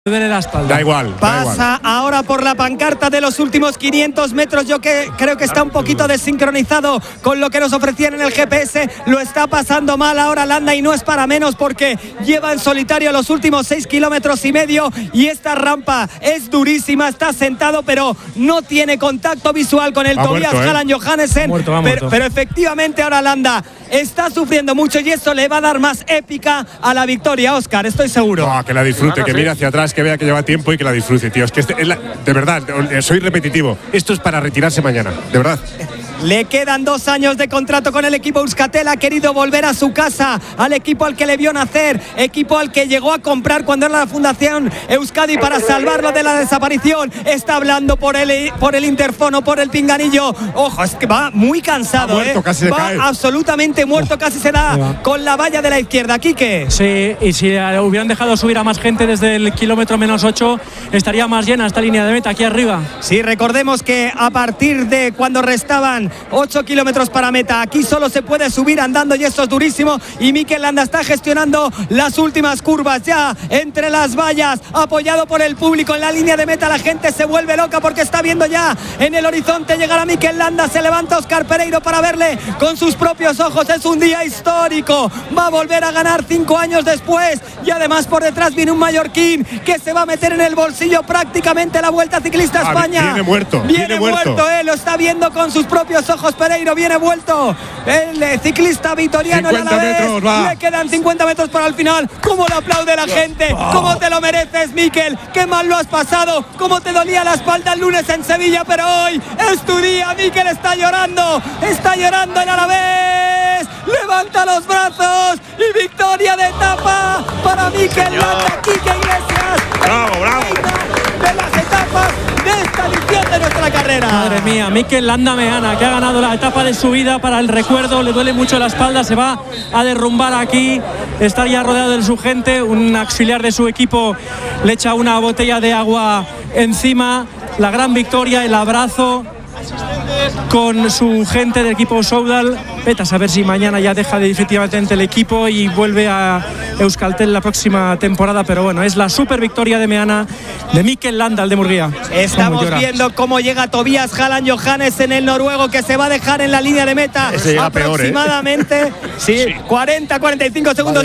duele la espalda. Da igual. Pasa ahora por la pancarta de los últimos 500 metros. Yo creo que está un poquito desincronizado con lo que nos ofrecían en el GPS. Lo está pasando mal ahora Landa y no es para menos porque lleva en solitario los últimos 6,5 kilómetros y esta rampa es durísima. Está sentado pero no tiene contacto visual con el Tobias Halland Johannessen. Pero efectivamente ahora Landa está sufriendo mucho y eso le va a dar más épica a la victoria, Óscar, estoy seguro. Que la disfrute, que mire hacia atrás, que vea que lleva tiempo y que la disfrute, tío. Es que de verdad, soy repetitivo. Esto es para retirarse mañana, de verdad. Le quedan 2 años de contrato con el equipo Euskaltel. Ha querido volver a su casa, al equipo al que le vio nacer, equipo al que llegó a comprar cuando era la Fundación Euskadi para salvarlo de la desaparición. Está hablando por el interfono, por el pinganillo. Ojo, es que va muy cansado, muerto, casi se cae. Absolutamente muerto, casi se da con la valla de la izquierda. Quique. Sí, y si hubieran dejado subir a más gente desde el kilómetro -8, estaría más llena esta línea de meta aquí arriba. Sí, recordemos que a partir de cuando restaban 8 kilómetros para meta, aquí solo se puede subir andando y esto es durísimo. Y Mikel Landa está gestionando las últimas curvas ya entre las vallas, apoyado por el público en la línea de meta. La gente se vuelve loca porque está viendo ya en el horizonte llegar a Mikel Landa. Se levanta Óscar Pereiro para verle con sus propios ojos. Es un día histórico, va a volver a ganar 5 años después y además por detrás viene un mallorquín que se va a meter en el bolsillo prácticamente la Vuelta Ciclista a España. Viene muerto, lo está viendo con sus propios ojos Pereiro, viene vuelto el ciclista vitoriano. 50 metros, va. Le quedan 50 metros para el final. ¿Cómo le aplaude la gente? ¿Cómo te lo mereces, Mikel? Qué mal lo has pasado, cómo te dolía la espalda el lunes en Sevilla, pero hoy es tu día. Mikel está llorando el Alavés, levanta los brazos y victoria de etapa para Mikel Landa. Quique Iglesias, bravo. de las etapas de esta edición de nuestra carrera. Madre mía, Mikel Landa Meana, que ha ganado la etapa de su vida. Para el recuerdo, le duele mucho la espalda, se va a derrumbar aquí, estaría rodeado de su gente. Un auxiliar de su equipo le echa una botella de agua encima. La gran victoria, el abrazo con su gente del equipo Soudal. Vete a saber si mañana ya deja definitivamente el equipo y vuelve a Euskaltel la próxima temporada, pero bueno, es la super victoria de Meana, de Mikel Landa, el de Murguía. Estamos viendo cómo llega Tobias Halland Johannessen, el noruego, que se va a dejar en la línea de meta aproximadamente 40-45 segundos.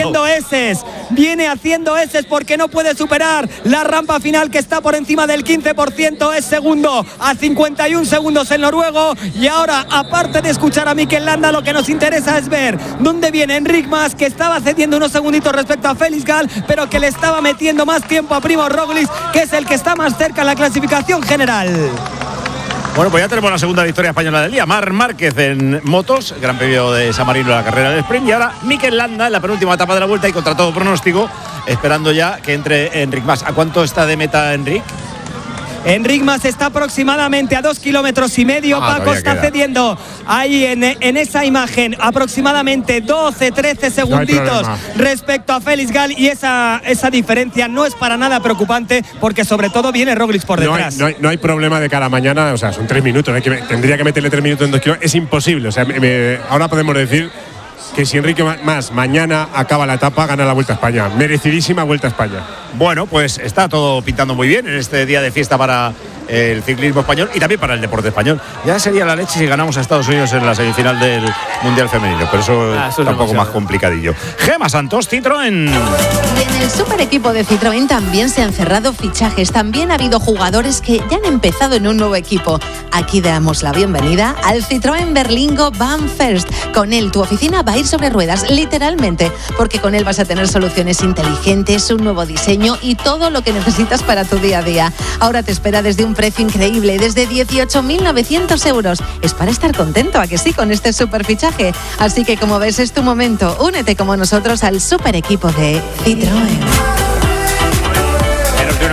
Viene haciendo eses porque no puede superar la rampa final, que está por encima del 15%. Es segundo a 51 segundos el noruego. Y ahora, aparte de escuchar a Mikel Landa, lo que nos interesa es ver dónde viene Enric Mas, que estaba cediendo unos segunditos respecto a Félix Gall, pero que le estaba metiendo más tiempo a Primo Roglic, que es el que está más cerca en la clasificación general. Bueno, pues ya tenemos la segunda victoria española del día. Marc Márquez en motos, Gran Premio de San Marino, la carrera del sprint. Y ahora Mikel Landa en la penúltima etapa de la Vuelta y contra todo pronóstico, esperando ya que entre Enric Mas. ¿A cuánto está de meta Enric? Enric Mas está aproximadamente a 2,5 kilómetros. Paco está cediendo ahí en esa imagen aproximadamente 12-13 segunditos respecto a Félix Gall, y esa diferencia no es para nada preocupante porque sobre todo viene Roglic por detrás. No hay problema de cara a mañana, o sea, son 3 minutos, tendría que meterle 3 minutos en 2 kilómetros, es imposible, o sea, ahora podemos decir que si Enrique Mas mañana acaba la etapa, gana la Vuelta a España. Merecidísima Vuelta a España. Bueno, pues está todo pintando muy bien en este día de fiesta para el ciclismo español y también para el deporte español. Ya sería la leche si ganamos a Estados Unidos en la semifinal del Mundial Femenino, pero eso está un poco más complicadillo. Gemma Santos, Citroën. Y en el super equipo de Citroën también se han cerrado fichajes. También ha habido jugadores que ya han empezado en un nuevo equipo. Aquí damos la bienvenida al Citroën Berlingo Van First. Con él tu oficina va a ir sobre ruedas, literalmente, porque con él vas a tener soluciones inteligentes, un nuevo diseño y todo lo que necesitas para tu día a día. Ahora te espera desde un precio increíble, desde 18.900 euros. Es para estar contento, ¿a que sí?, con este super fichaje. Así que, como ves, es tu momento. Únete como nosotros al super equipo de Citroën. Menos de una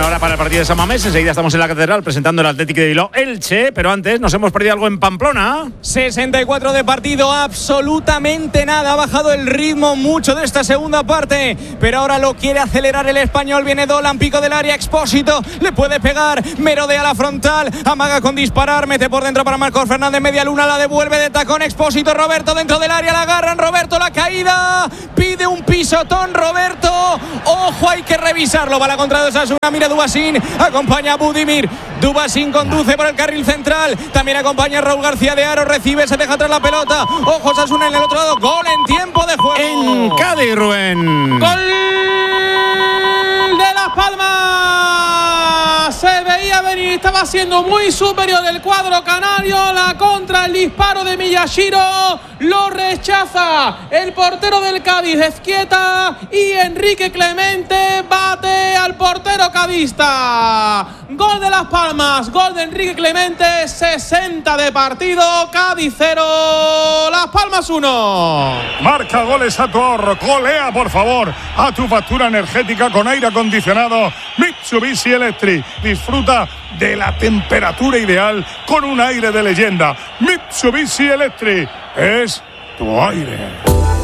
hora para el partido de San Mamés. Enseguida estamos en la Catedral presentando el Athletic de Bilbao Elche, pero antes nos hemos perdido algo en Pamplona. 64 de partido, absolutamente nada. Ha bajado el ritmo mucho de esta segunda parte, pero ahora lo quiere acelerar el español. Viene Dolan, pico del área, Expósito, le puede pegar, merodea la frontal, amaga con disparar, mete por dentro para Marcos Fernández, media luna, la devuelve de tacón, Expósito, Roberto dentro del área, la agarran, Roberto, la caída, pide un pisotón, Roberto, ojo, hay que revisarlo, va la contra de Osasuna, mira Dubasín, acompaña a Budimir, Dubasín conduce por el carril central, también acompaña a Raúl García de Aro, recibe, se deja atrás la pelota, ojo Osasuna en el otro lado, gol en tiempo de juego. En Cádiz, Rubén. Gol de Las Palmas. Se veía venir, estaba siendo muy superior el cuadro canario. La contra, el disparo de Miyashiro lo rechaza el portero del Cádiz, Ezquieta, y Enrique Clemente bate al portero cadista. Gol de Las Palmas, gol de Enrique Clemente, 60 de partido, Cádiz 0, Las Palmas 1. Marca goles a tu ahorro, golea por favor a tu factura energética con aire acondicionado Mitsubishi Electric. Disfruta de la temperatura ideal con un aire de leyenda. Mitsubishi Electric es tu aire.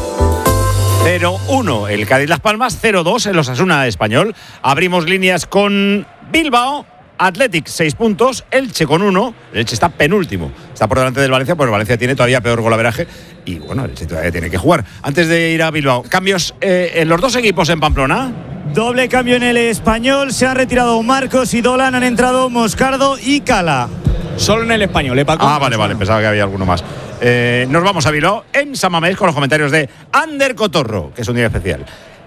0-1 el Cádiz Las Palmas, 0-2 el Osasuna Español. Abrimos líneas con Bilbao. Athletic 6 puntos, Elche con 1. El Elche está penúltimo, está por delante del Valencia, pero el Valencia tiene todavía peor golaveraje y bueno, el Elche todavía tiene que jugar. Antes de ir a Bilbao, cambios en los dos equipos en Pamplona. Doble cambio en el Español, se han retirado Marcos y Dolan, han entrado Moscardo y Cala. Solo en el español, Paco. Vale, pensaba que había alguno más. Nos vamos a Bilbao en San Mamés con los comentarios de Ander Cotorro, que es un día especial,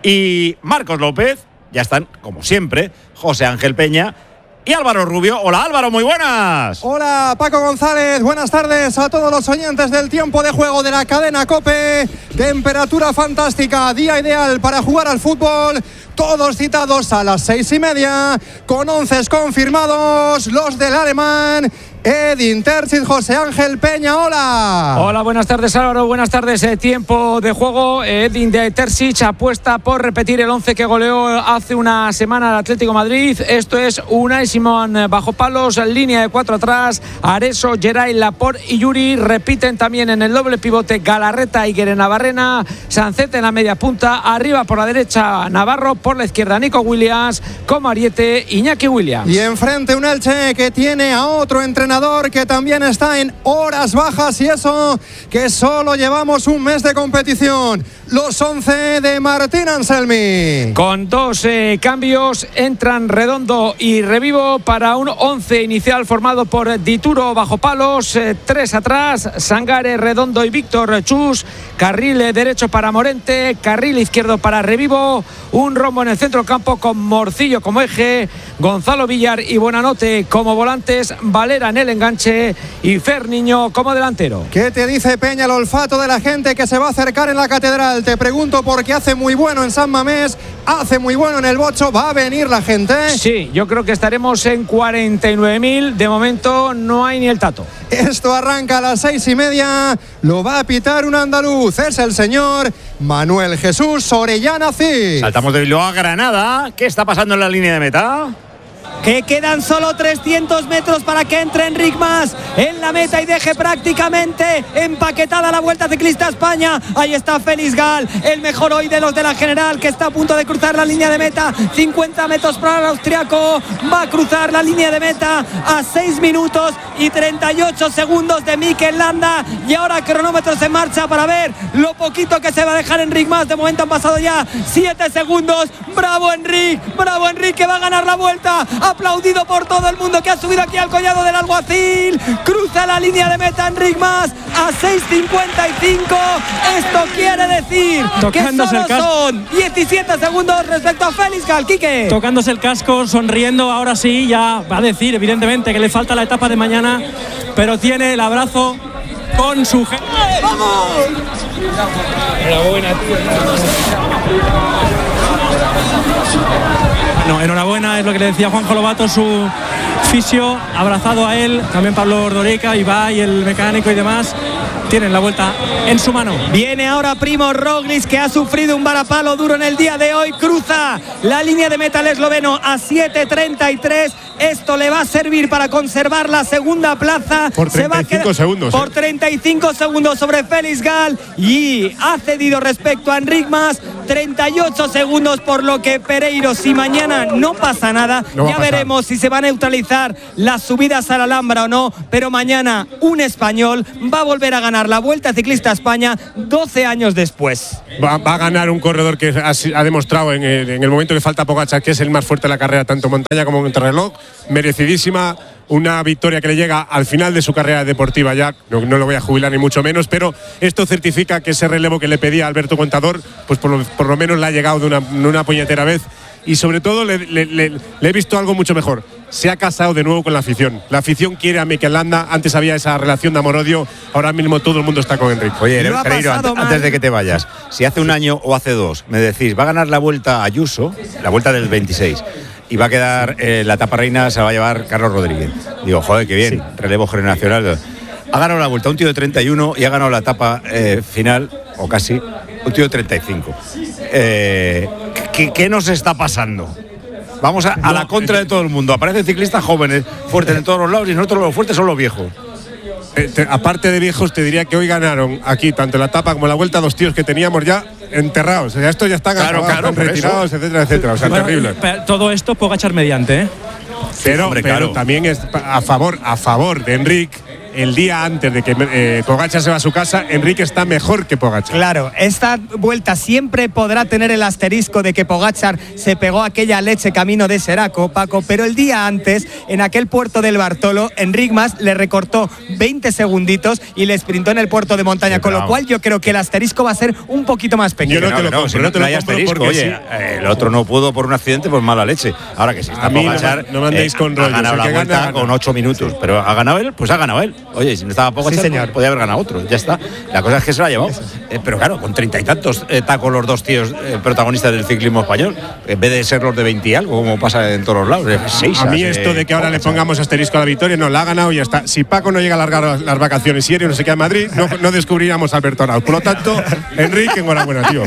y Marcos López. Ya están, como siempre, José Ángel Peña y Álvaro Rubio. Hola Álvaro, muy buenas. Hola Paco González, buenas tardes a todos los oyentes del tiempo de juego de la cadena COPE. Temperatura fantástica, día ideal para jugar al fútbol. Todos citados a las 6:30, con 11 confirmados, los del alemán Edin Terzic. José Ángel Peña, hola. Hola, buenas tardes Álvaro, buenas tardes. Tiempo de juego. Edin Terzic apuesta por repetir el 11 que goleó hace una semana al Atlético Madrid. Esto es Unai Simón bajo palos, línea de 4 atrás, Areso, Geray, Laporte y Yuri. Repiten también en el doble pivote Galarreta y Guerenavarrena, Sancet en la media punta, arriba por la derecha Navarro, por la izquierda Nico Williams, con Mariette, Iñaki Williams. Y enfrente un Elche que tiene a otro entrenador que también está en horas bajas, y eso que solo llevamos un mes de competición. Los 11 de Martín Anselmi. Con 2 cambios, entran Redondo y Revivo para un 11 inicial formado por Dituro bajo palos, 3 atrás, Sangare, Redondo y Víctor Chus, carril derecho para Morente, carril izquierdo para Revivo, un rombo en el centro del campo con Morcillo como eje, Gonzalo Villar y Buenanote como volantes, Valera en el enganche y Fer Niño como delantero. ¿Qué te dice Peña el olfato de la gente que se va a acercar en la Catedral? Te pregunto porque hace muy bueno en San Mamés, hace muy bueno en el Bocho. ¿Va a venir la gente? Sí, yo creo que estaremos en 49.000. De momento no hay ni el tato. Esto arranca a las 6:30. Lo va a pitar un andaluz. Es el señor Manuel Jesús Orellana Cid. Saltamos de Bilbao a Granada. ¿Qué está pasando en la línea de meta? Que quedan solo 300 metros para que entre Enric Mas en la meta y deje prácticamente empaquetada la Vuelta Ciclista a España. Ahí está Félix Gal, el mejor hoy de los de la general, que está a punto de cruzar la línea de meta. 50 metros para el austriaco, va a cruzar la línea de meta a 6 minutos y 38 segundos de Mikel Landa. Y ahora cronómetros en marcha para ver lo poquito que se va a dejar Enric Mas. De momento han pasado ya 7 segundos. Bravo Enric, que va a ganar la Vuelta. Aplaudido por todo el mundo que ha subido aquí al collado del Alguacil. Cruza la línea de meta Enric Mas a 6:55. Esto quiere decir tocándose que solo son 17 segundos respecto a Félix Gal. Quique. Tocándose el casco, sonriendo. Ahora sí, ya va a decir evidentemente que le falta la etapa de mañana, pero tiene el abrazo con su gente. ¡Vamos! Enhorabuena, No, enhorabuena, es lo que le decía Juanjo Lobato, su fisio, abrazado a él, también Pablo Ordorica, Ibai, el mecánico y demás. tienen la vuelta en su mano. Viene ahora Primo Roglic, que ha sufrido un varapalo duro en el día de hoy. Cruza la línea de meta el esloveno a 7:33. Esto le va a servir para conservar la segunda plaza. Por 35 segundos. Por 35 segundos sobre Félix Gall. Y ha cedido respecto a Enric Mas 38 segundos, por lo que Pereiro, si mañana no pasa nada, ya veremos si se va a neutralizar las subidas a la Alhambra o no, pero mañana un español va a volver a ganar la Vuelta Ciclista a España 12 años después. Va a ganar un corredor que ha demostrado en el momento que falta Pogačar que es el más fuerte de la carrera, tanto montaña como contrarreloj. Merecidísima, una victoria que le llega al final de su carrera deportiva ya, no lo voy a jubilar ni mucho menos, pero esto certifica que ese relevo que le pedía Alberto Contador, pues por lo menos le ha llegado de una puñetera vez. Y sobre todo le he visto algo mucho mejor. Se ha casado de nuevo con la afición. La afición quiere a Mikel Landa. Antes había esa relación de amor-odio. Ahora mismo todo el mundo está con Enric. Oye, Pereiro, antes de que te vayas, si hace un año o hace dos me decís, va a ganar la Vuelta Ayuso, la Vuelta del 26, y va a quedar la etapa reina, se va a llevar Carlos Rodríguez. Digo, joder, qué bien, sí. Relevo generacional. Ha ganado la Vuelta un tío de 31 y ha ganado la etapa final, o casi, un tío de 35. ¿Qué nos está pasando? Vamos a la contra de todo el mundo. Aparecen ciclistas jóvenes, fuertes en todos los lados, y nosotros los fuertes son los viejos. Aparte de viejos, te diría que hoy ganaron aquí tanto la etapa como la Vuelta dos tíos que teníamos ya enterrados. O sea, estos ya están están retirados, etcétera, etcétera. O sea, bueno, terrible. Todo esto Pogačar mediante, ¿eh? Pero también es a favor de Enric. El día antes de que Pogačar se va a su casa, Enrique está mejor que Pogačar. Claro, esta vuelta siempre podrá tener el asterisco de que Pogačar se pegó aquella leche camino de Seraco, Paco, pero el día antes, en aquel puerto del Bartolo, Enric Mas le recortó 20 segunditos y le sprintó en el puerto de montaña, con lo cual yo creo que el asterisco va a ser un poquito más pequeño. Yo no te lo compro, no hay asterisco, oye, el otro no pudo por un accidente, pues mala leche. Ahora que si está Pogačar, no me andéis con rollos, ha ganado la vuelta con 8 minutos, pero ha ganado él, pues ha ganado él. Oye, si no estaba Pogačar, sí, podía haber ganado otro, ya está. La cosa es que se lo ha llevado. Pero claro, con 30 y tantos tacos los dos tíos protagonistas del ciclismo español, en vez de ser los de 20 y algo, como pasa en todos los lados. 6, a mí esto de que ahora le pongamos asterisco a la victoria, no, la ha ganado y ya está. Si Paco no llega a alargar las vacaciones y no se queda en Madrid, no descubriríamos a Alberto Arnaud. Por lo tanto, Enrique, enhorabuena, tío.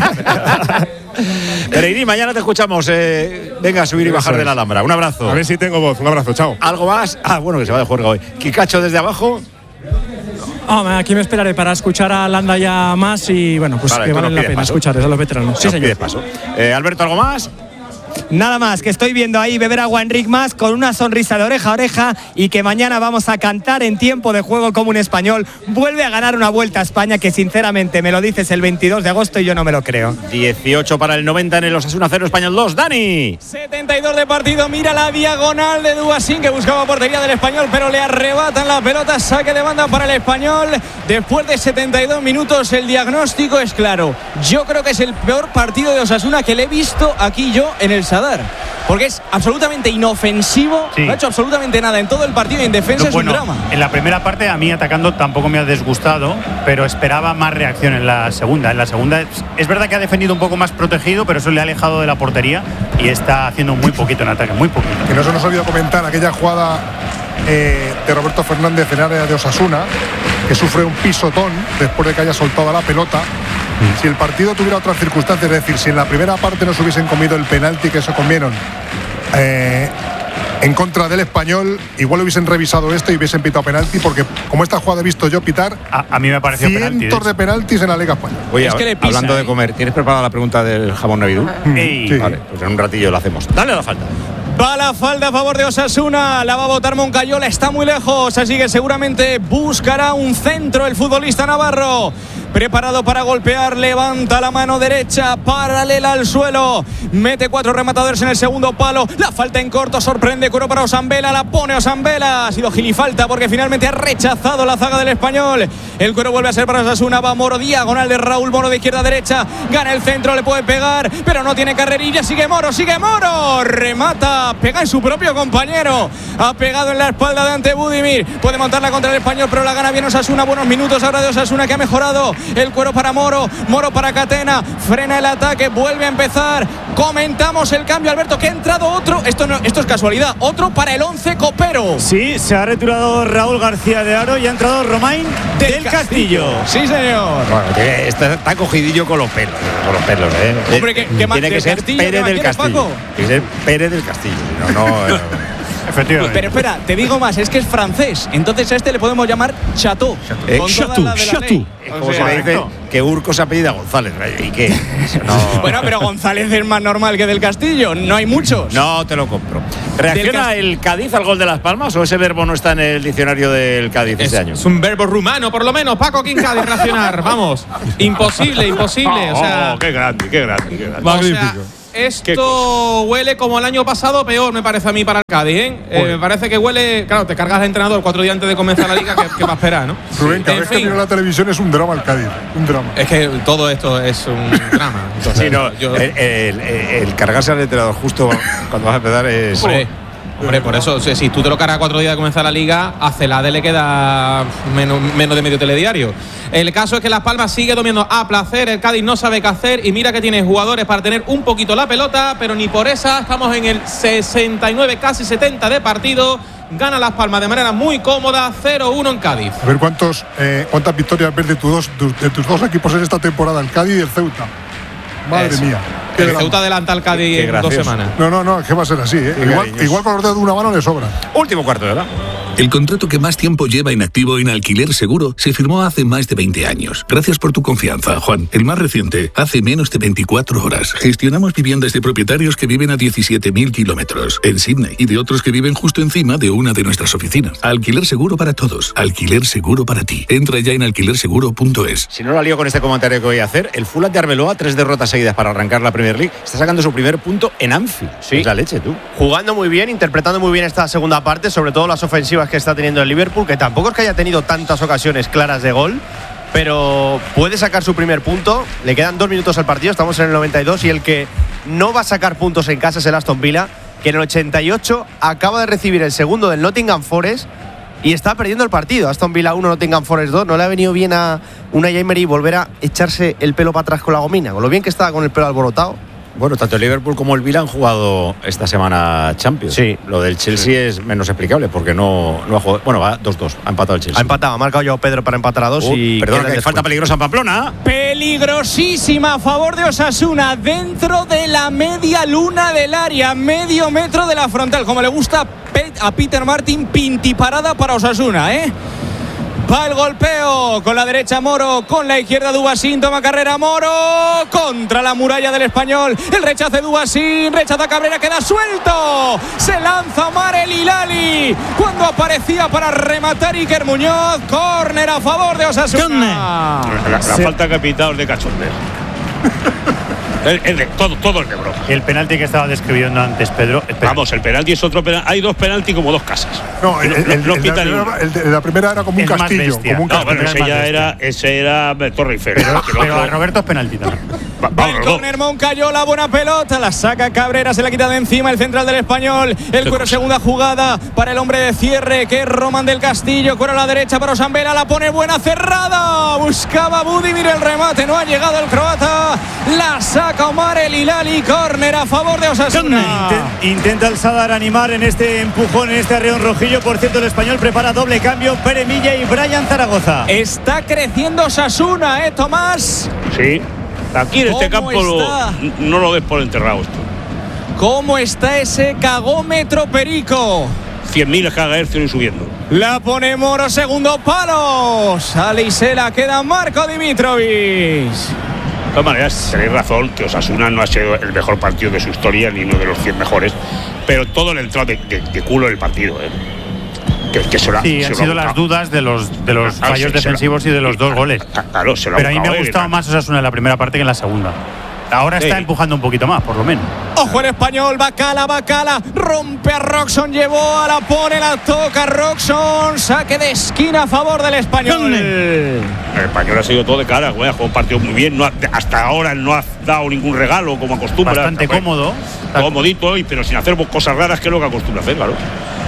Pereirín, mañana te escuchamos. Venga a subir y bajar de la Alhambra. Un abrazo. A ver si tengo voz. Un abrazo, chao. ¿Algo más? Bueno, que se va de juerga hoy. Kikacho desde abajo. Aquí me esperaré para escuchar a Landa ya más y bueno, pues vale, que vale la pena escuchar a los veteranos. Sí, señor. Paso. Alberto, ¿algo más? Nada más, que estoy viendo ahí beber agua Enric Mas con una sonrisa de oreja a oreja y que mañana vamos a cantar en tiempo de juego como un español. Vuelve a ganar una Vuelta a España que sinceramente me lo dices el 22 de agosto y yo no me lo creo. 18 para el 90 en el Osasuna 0 Español 2. Dani. 72 de partido, mira la diagonal de Duasín que buscaba portería del Español pero le arrebatan la pelota, saque de banda para el Español. Después de 72 minutos el diagnóstico es claro. Yo creo que es el peor partido de Osasuna que le he visto aquí yo en el Sadar, porque es absolutamente inofensivo, sí. No ha hecho absolutamente nada en todo el partido y en defensa es un drama. En la primera parte a mí atacando tampoco me ha desgustado, pero esperaba más reacción en la segunda. En la segunda es verdad que ha defendido un poco más protegido, pero eso le ha alejado de la portería y está haciendo muy poquito en ataque, muy poquito. Que no se nos olvidó comentar aquella jugada de Roberto Fernández en área de Osasuna, que sufre un pisotón después de que haya soltado la pelota. Si el partido tuviera otras circunstancias, es decir, si en la primera parte no se hubiesen comido el penalti que se comieron en contra del Español, igual hubiesen revisado esto y hubiesen pitado penalti, porque como esta jugada he visto yo pitar a mí me pareció cientos de penaltis en la Liga Española. Oye, es que hablando de comer, ¿tienes preparada la pregunta del jamón navidú? Sí. Vale, pues en un ratillo lo hacemos. Dale a la falta. Va la falta a favor de Osasuna, la va a botar Moncayola, está muy lejos, así que seguramente buscará un centro el futbolista navarro. Preparado para golpear, levanta la mano derecha, paralela al suelo, mete 4 rematadores en el segundo palo, la falta en corto, sorprende, cuero para Osambela, la pone Osambela, ha sido gilifalta porque finalmente ha rechazado la zaga del Español. El cuero vuelve a ser para Osasuna, va Moro, diagonal de Raúl Moro de izquierda a derecha, gana el centro, le puede pegar, pero no tiene carrerilla, sigue Moro, remata, pega en su propio compañero, ha pegado en la espalda de Ante Budimir, puede montarla contra el Español, pero la gana bien Osasuna, buenos minutos ahora de Osasuna que ha mejorado El cuero para Moro. Moro para Catena. Frena el ataque. Vuelve a empezar. Comentamos el cambio, Alberto, que ha entrado otro. Esto es casualidad. Otro para el 11 copero. Sí, se ha retirado Raúl García de Aro y ha entrado Romain del Castillo. Sí, señor. Bueno, está cogidillo con los pelos. Hombre, ¿qué más? Tiene que ser Pérez del Castillo. Tiene que ser Pérez del Castillo. Efectivamente. Pero espera, te digo más, es que es francés. Entonces a este le podemos llamar Chateau. Chateau. Es como se me dice que Urco se apellida González. ¿Y qué? Bueno, pero González es más normal que del Castillo. No hay muchos. No te lo compro. ¿Reacciona el Cádiz al gol de Las Palmas o ese verbo no está en el diccionario del Cádiz este año? Es un verbo rumano, por lo menos. Paco Quincadi, reaccionar. Vamos. Imposible. O sea, qué grande. Magnífico. Esto huele como el año pasado, peor me parece a mí para el Cádiz, me parece que huele. Claro, te cargas al entrenador 4 días antes de comenzar la liga, que va a esperar, ¿no? Rubén, cada vez que miro la televisión es un drama el Cádiz. Un drama. Es que todo esto es un drama. Entonces, sí, no, el cargarse al entrenador justo cuando vas a empezar es. Hombre, por eso, si tú te lo cargas 4 días de comenzar la liga, a Celade le queda menos de medio telediario. El caso es que Las Palmas sigue dominando a placer, el Cádiz no sabe qué hacer y mira que tiene jugadores para tener un poquito la pelota, pero ni por esa. Estamos en el 69, casi 70 de partido. Gana Las Palmas de manera muy cómoda, 0-1 en Cádiz. A ver cuántas victorias ves de tus dos equipos en esta temporada, el Cádiz y el Ceuta. Madre mía. El Ceuta adelanta al Cádiz en 2 semanas. No, es que va a ser así, ¿eh? Igual con los dedos de una mano le sobra. Último cuarto, ¿verdad? El contrato que más tiempo lleva inactivo en Alquiler Seguro se firmó hace más de 20 años. Gracias por tu confianza, Juan. El más reciente, hace menos de 24 horas. Gestionamos viviendas de propietarios que viven a 17.000 kilómetros en Sydney y de otros que viven justo encima de una de nuestras oficinas. Alquiler Seguro para todos. Alquiler Seguro para ti. Entra ya en alquilerseguro.es. Si no la lío con este comentario que voy a hacer, el Fulham de Arbeloa, 3 derrotas seguidas para arrancar la Premier League, está sacando su primer punto en Anfield. Sí. Es la leche, tú. Jugando muy bien, interpretando muy bien esta segunda parte, sobre todo las ofensivas que está teniendo el Liverpool, que tampoco es que haya tenido tantas ocasiones claras de gol, pero puede sacar su primer punto. Le quedan 2 minutos al partido, estamos en el 92 y el que no va a sacar puntos en casa es el Aston Villa, que en el 88 acaba de recibir el segundo del Nottingham Forest y está perdiendo el partido. Aston Villa 1, Nottingham Forest 2. No le ha venido bien a Unai Emery volver a echarse el pelo para atrás con la gomina, con lo bien que estaba con el pelo alborotado. Bueno, tanto el Liverpool como el Villa han jugado esta semana Champions. Sí. Lo del Chelsea es menos explicable porque no ha jugado. Bueno, va 2-2. Ha empatado el Chelsea. Ha empatado, ha marcado Joao Pedro para empatar a 2 y. Perdón, que falta peligrosa en Pamplona. Peligrosísima a favor de Osasuna, dentro de la media luna del área, medio metro de la frontal, como le gusta a Peter Martin. Pintiparada para Osasuna, Va el golpeo con la derecha Moro, con la izquierda Dubasín, toma carrera Moro contra la muralla del Español, el rechazo de Dubasín, rechaza Cabrera, queda suelto, se lanza Omar El Hilali cuando aparecía para rematar Iker Muñoz. Córner a favor de Osasuna. La falta que ha pitado es de cachondeo. Todo el de broma. El penalti que estaba describiendo antes, Pedro. Vamos, el penalti es otro penalti. Hay 2 penaltis como 2 casas. No, la primera era como un castillo. Ese era Torre Eiffel. Pero a Roberto es penalti también. El córner Moncayola, buena pelota, la saca Cabrera, se la quita de encima el central del Español. El cuero, segunda jugada para el hombre de cierre, que es Román del Castillo. Cuero a la derecha para Osambela, la pone buena, cerrada. Buscaba Budimir el remate, no ha llegado el croata. La saca Omar El Hilali, córner a favor de Osasuna. Intenta el Sadar animar en este empujón, en este arreón rojillo. Por cierto, el Español prepara doble cambio, Pere Milla y Brian Zaragoza. Está creciendo Osasuna, Tomás. Sí. Aquí en este campo no lo ves por enterrado esto. ¿Cómo está ese cagómetro Perico? 100.000 GHz y subiendo. La pone Moro, segundo palo. Sale y se la queda Marco Dimitrovic. De todas maneras, tenéis razón que Osasuna no ha sido el mejor partido de su historia, ni uno de los 100 mejores, pero todo le ha entrado de culo en el partido, Sí, han sido las dudas de los fallos defensivos y de los 2 goles. Claro, pero a mí me ha gustado más Osasuna en la primera parte que en la segunda. Ahora está empujando un poquito más, por lo menos. Ojo el Español, Bacala, rompe a Roxon, llevó, la pone, la toca Roxon, saque de esquina a favor del Español. El Español ha sido todo de cara, ha jugado un partido muy bien, hasta ahora no ha dado ningún regalo como acostumbra. Bastante cómodo. Comodito, pero sin hacer cosas raras, que es lo que acostumbra hacer, claro.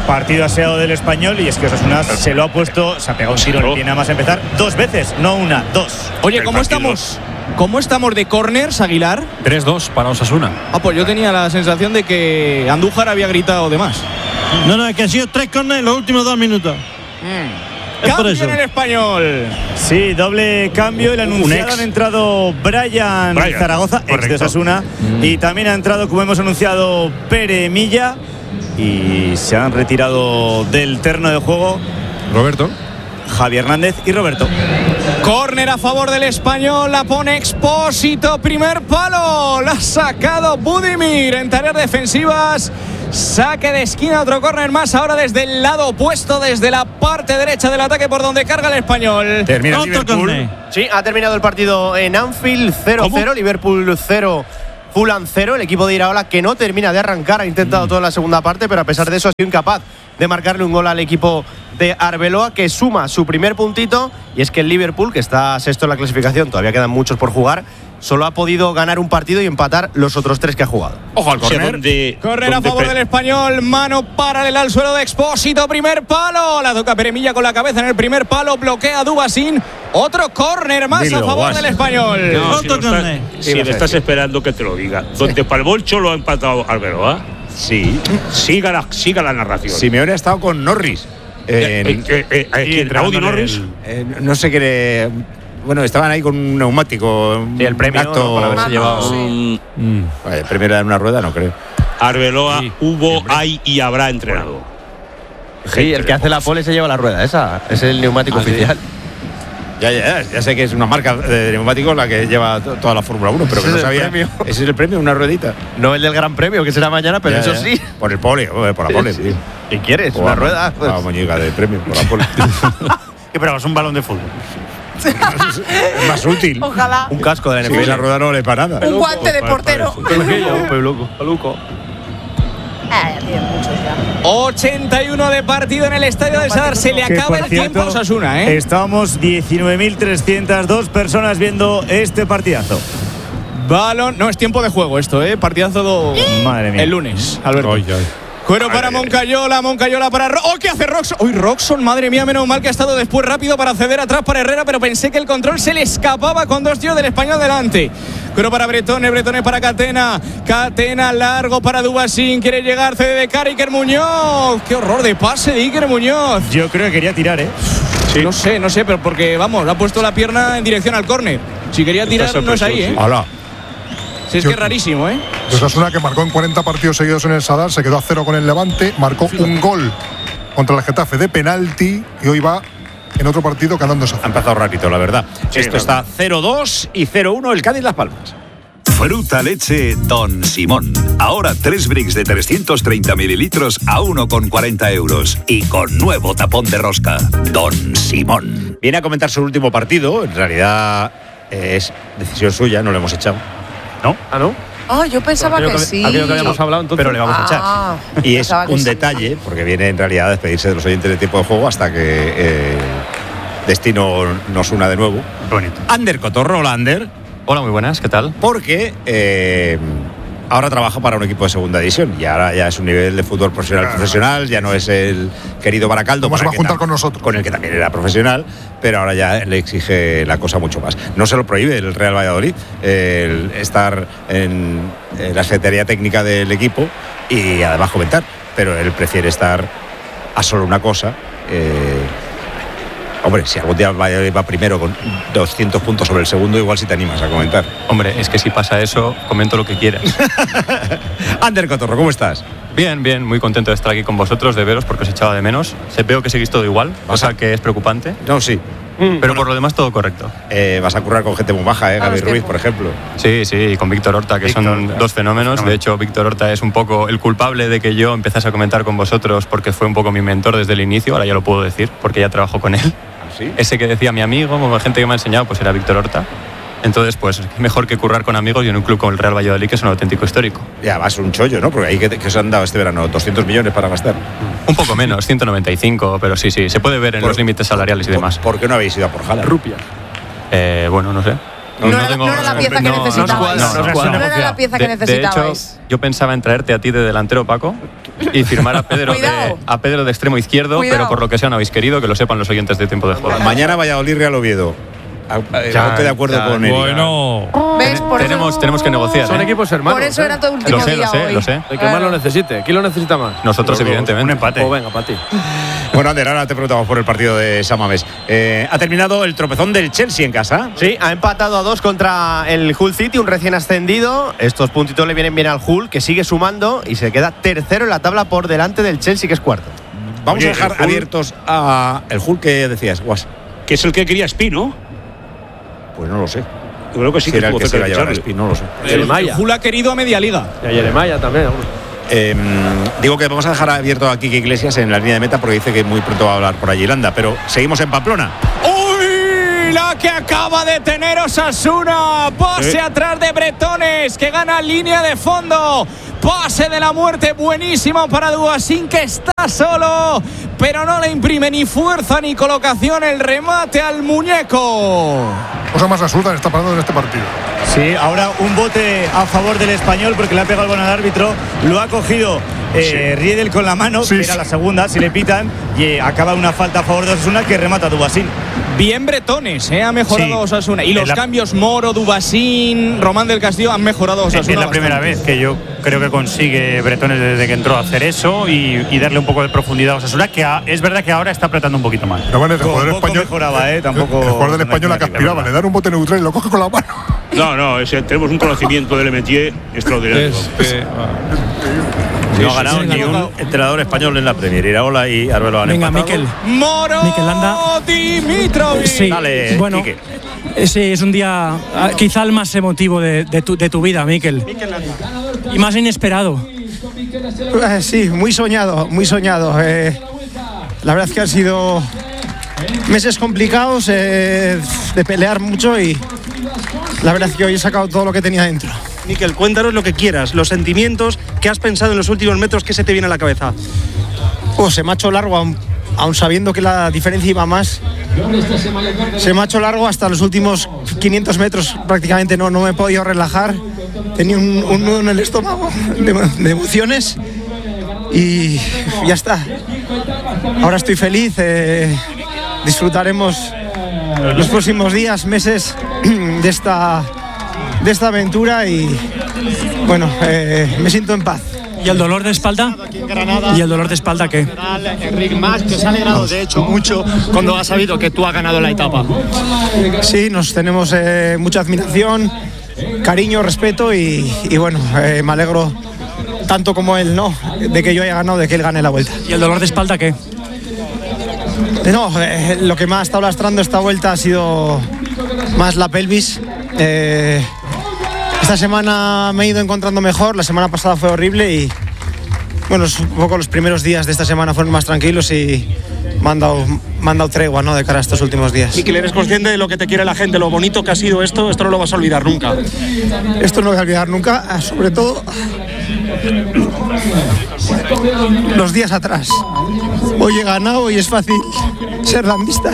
partido aseado del Español, y es que Osasuna se lo ha puesto, se ha pegado un tiro en el pie nada más empezar 2 veces, no una, 2. Oye, ¿cómo estamos de corners, Aguilar? 3-2 para Osasuna. Pues yo tenía la sensación de que Andújar había gritado de más. No, es que han sido 3 corners en los últimos 2 minutos. Cambio en el Español. Sí, doble cambio. El anunciado han entrado Brian Zaragoza, ex de Osasuna, y también ha entrado, como hemos anunciado, Pere Milla, y se han retirado del terreno de juego Roberto, Javi Hernández y Roberto. Córner a favor del Español, la pone Expósito, primer palo, la ha sacado Budimir en tareas defensivas. Saque de esquina, otro córner más ahora desde el lado opuesto, desde la parte derecha del ataque por donde carga el Español. Termina Liverpool. Sí, ha terminado el partido en Anfield, 0-0, Liverpool 0, Fulham 0. El equipo de Iraola, que no termina de arrancar, ha intentado toda la segunda parte, pero a pesar de eso ha sido incapaz de marcarle un gol al equipo de Arbeloa, que suma su primer puntito. Y es que el Liverpool, que está sexto en la clasificación, todavía quedan muchos por jugar, solo ha podido ganar un partido y empatar los otros 3 que ha jugado. Ojo al córner. Córner a favor del Español, mano paralela al suelo de Expósito, primer palo, la toca Peremilla con la cabeza en el primer palo, bloquea Dubasín, otro córner más a favor del Español. Si le estás esperando que te lo diga. Donde Palbolcho lo ha empatado Arbeloa. Sí. Siga la narración. Simeone ha estado con Norris. Audi Norris. No sé qué. Bueno, estaban ahí con un neumático. Sí, el premio acto, para haberse llevado. El premio era en una rueda, no creo. Arbeloa hay y habrá entrenado. Sí, el que hace la pole se lleva la rueda, esa es el neumático oficial. Ya sé que es una marca de neumáticos la que lleva toda la Fórmula 1, pero que no sabía. Ese es el premio, una ruedita. No el del Gran Premio, que será mañana, pero eso sí. Por el pole, por la pole. Sí. ¿Qué quieres? ¿Una rueda? Una muñeca de premio, por la pole. Pero es un balón de fútbol. Es más útil. Ojalá. Un casco de la NFL. Si la rueda no le para nada. Un guante de portero. Peluco. 81 de partido en el estadio del Sadar. Se le acaba el tiempo a Osasuna, ¿eh? Estamos 19.302 personas viendo este partidazo. Balón. No, es tiempo de juego esto, ¿eh? Partidazo Madre mía. el lunes, Alberto. Cuero para Moncayola para ¿qué hace Roxon? Uy, Roxon, madre mía, menos mal que ha estado después rápido para ceder atrás para Herrera, pero pensé que el control se le escapaba con 2 tíos del Español delante. Cuero para Bretone para Catena largo para Dubasín, quiere llegar, cede de cara Iker Muñoz. Qué horror de pase de Iker Muñoz. Yo creo que quería tirar, Sí. No sé, pero porque, vamos, ha puesto la pierna en dirección al córner. Si quería tirar, no es ahí, ¿eh? Hola. Sí, es que es rarísimo, ¿eh? Osasuna, que marcó en 40 partidos seguidos en el Sadar, se quedó a 0 con el Levante, marcó un gol contra el Getafe de penalti y hoy va en otro partido ganando esa. Ha empezado rápido, la verdad. Esto está 0-2 y 0-1 el Cádiz Las Palmas. Fruta leche Don Simón. Ahora 3 bricks de 330 mililitros a 1,40 euros. Y con nuevo tapón de rosca. Don Simón. Viene a comentar su último partido. En realidad es decisión suya, no lo hemos echado. ¿No? ¿Ah, no? Yo pensaba que sí. Aquello que habíamos hablado, entonces. Pero le vamos a echar. Y es un detalle, porque viene en realidad a despedirse de los oyentes de tiempo de juego hasta que Destino nos una de nuevo. Bonito. Ander Cotorro, hola Ander. Hola, muy buenas, ¿qué tal? Porque ahora trabaja para un equipo de segunda división y ahora ya es un nivel de fútbol profesional, ya no es el querido Baracaldo. ¿Cómo se va a juntar con nosotros? Con el que también era profesional, pero ahora ya le exige la cosa mucho más. No se lo prohíbe el Real Valladolid el estar en la secretaría técnica del equipo y además comentar, pero él prefiere estar a solo una cosa. Hombre, si algún día va primero con 200 puntos sobre el segundo, igual si te animas a comentar. Hombre, es que si pasa eso, comento lo que quieras. Ander Cotorro, ¿cómo estás? Bien, muy contento de estar aquí con vosotros, de veros, porque os echaba de menos. Veo que seguís todo igual, cosa que es preocupante. No, sí. Pero por lo demás todo correcto. Vas a currar con gente muy baja, Gaby Ruiz, por ejemplo. Sí, y con Víctor Horta, que son dos fenómenos. De hecho, Víctor Horta es un poco el culpable de que yo empezase a comentar con vosotros, porque fue un poco mi mentor desde el inicio. Ahora ya lo puedo decir, porque ya trabajo con él. ¿Sí? Ese que decía mi amigo, como gente que me ha enseñado, pues era Víctor Horta. Entonces, pues mejor que currar con amigos y en un club como el Real Valladolid, que es un auténtico histórico. Ya, vas un chollo, ¿no? Porque ahí que os han dado este verano 200 millones para gastar. Un poco menos, 195, pero sí, se puede ver en los límites salariales y demás. ¿Por qué no habéis ido a por Haaland? Rupias. Bueno, no sé. No era la pieza que necesitabais. No era la pieza que necesitabais. De hecho, yo pensaba en traerte a ti de delantero, Paco, y firmar a Pedro, de extremo izquierdo, pero por lo que sea no habéis querido, que lo sepan los oyentes de Tiempo de Juego. Mañana Valladolid Real Oviedo. Estoy de acuerdo con él. Bueno, ¿ves? Tenemos que negociar. Son equipos hermanos. Por eso era tu último día hoy. Lo sé. El que más lo necesite. ¿Quién lo necesita más? Nosotros, evidentemente. Un empate. Pues venga, para ti. Bueno, Ander, ahora te preguntamos por el partido de San Mamés. ¿Ha terminado el tropezón del Chelsea en casa? Sí, ha empatado a 2 contra el Hull City, un recién ascendido. Estos puntitos le vienen bien al Hull, que sigue sumando y se queda tercero en la tabla por delante del Chelsea, que es cuarto. Vamos a dejar abiertos a el Hull que decías, Guas. Que es el que quería Espino. Pues no lo sé. Yo creo que sí, si que era el que se iba a llevar a Espino, no lo sé. El Hull ha querido a media liga. Y a Yeremaya también. Digo que vamos a dejar abierto a Quique Iglesias en la línea de meta porque dice que muy pronto va a hablar por allí Landa, pero seguimos en Pamplona. ¡Uy! La que acaba de tener Osasuna. Pase atrás de Bretones, que gana línea de fondo. Pase de la muerte buenísimo para Duasín, que está solo, pero no le imprime ni fuerza ni colocación el remate al muñeco. Cosa más absurda está pasando en este partido. Sí, ahora un bote a favor del Español porque le ha pegado el balón al árbitro, lo ha cogido Riedel con la mano, que era la segunda, si le pitan, y acaba una falta a favor de Osasuna que remata Dubasín. Bien Bretones, ha mejorado Osasuna. Y los cambios Moro, Dubasín, Román del Castillo han mejorado Osasuna. Es la primera vez que yo creo que consigue Bretones desde que entró a hacer eso y darle un poco de profundidad a Osasuna, que es verdad que ahora está apretando un poquito más. Pero bueno, el jugador español mejoraba, tampoco. El jugador del español la que aspiraba, le dan un bote neutral y lo coge con la mano. No, tenemos un conocimiento del Métier extraordinario. No ha ganado ni un entrenador español en la Premier. Iraola y Arbelo han Venga, empatado. Mikel. Moro Landa. Dimitrovic. Sí, Dale, bueno, Quique. sí, es un día quizá el más emotivo de tu vida, Mikel. Y más inesperado. Sí, muy soñado, muy soñado. La verdad es que han sido meses complicados de pelear mucho y la verdad es que hoy he sacado todo lo que tenía dentro. Mikel, cuéntanos lo que quieras, los sentimientos, ¿qué has pensado en los últimos metros? ¿Qué se te viene a la cabeza? Se me ha hecho largo, aún sabiendo que la diferencia iba más. Se me ha hecho largo hasta los últimos 500 metros, prácticamente no me he podido relajar. Tenía un nudo en el estómago de emociones y ya está. Ahora estoy feliz, disfrutaremos los próximos días, meses de esta aventura y bueno, me siento en paz. ¿Y el dolor de espalda? ¿Y el dolor de espalda qué? Enric Mas, que se ha alegrado de hecho mucho cuando ha sabido que tú has ganado la etapa. Sí, nos tenemos mucha admiración, cariño, respeto y bueno, me alegro tanto como él, ¿no? De que yo haya ganado, de que él gane la vuelta. ¿Y el dolor de espalda qué? No, lo que me ha estado lastrando esta vuelta ha sido más la pelvis. Esta semana me he ido encontrando mejor, la semana pasada fue horrible y bueno, un poco los primeros días de esta semana fueron más tranquilos y me han dado tregua, ¿no?, de cara a estos últimos días. Y que eres consciente de lo que te quiere la gente, lo bonito que ha sido esto no lo vas a olvidar nunca. Esto no lo voy a olvidar nunca, sobre todo los días atrás. Hoy he ganado y es fácil ser landista.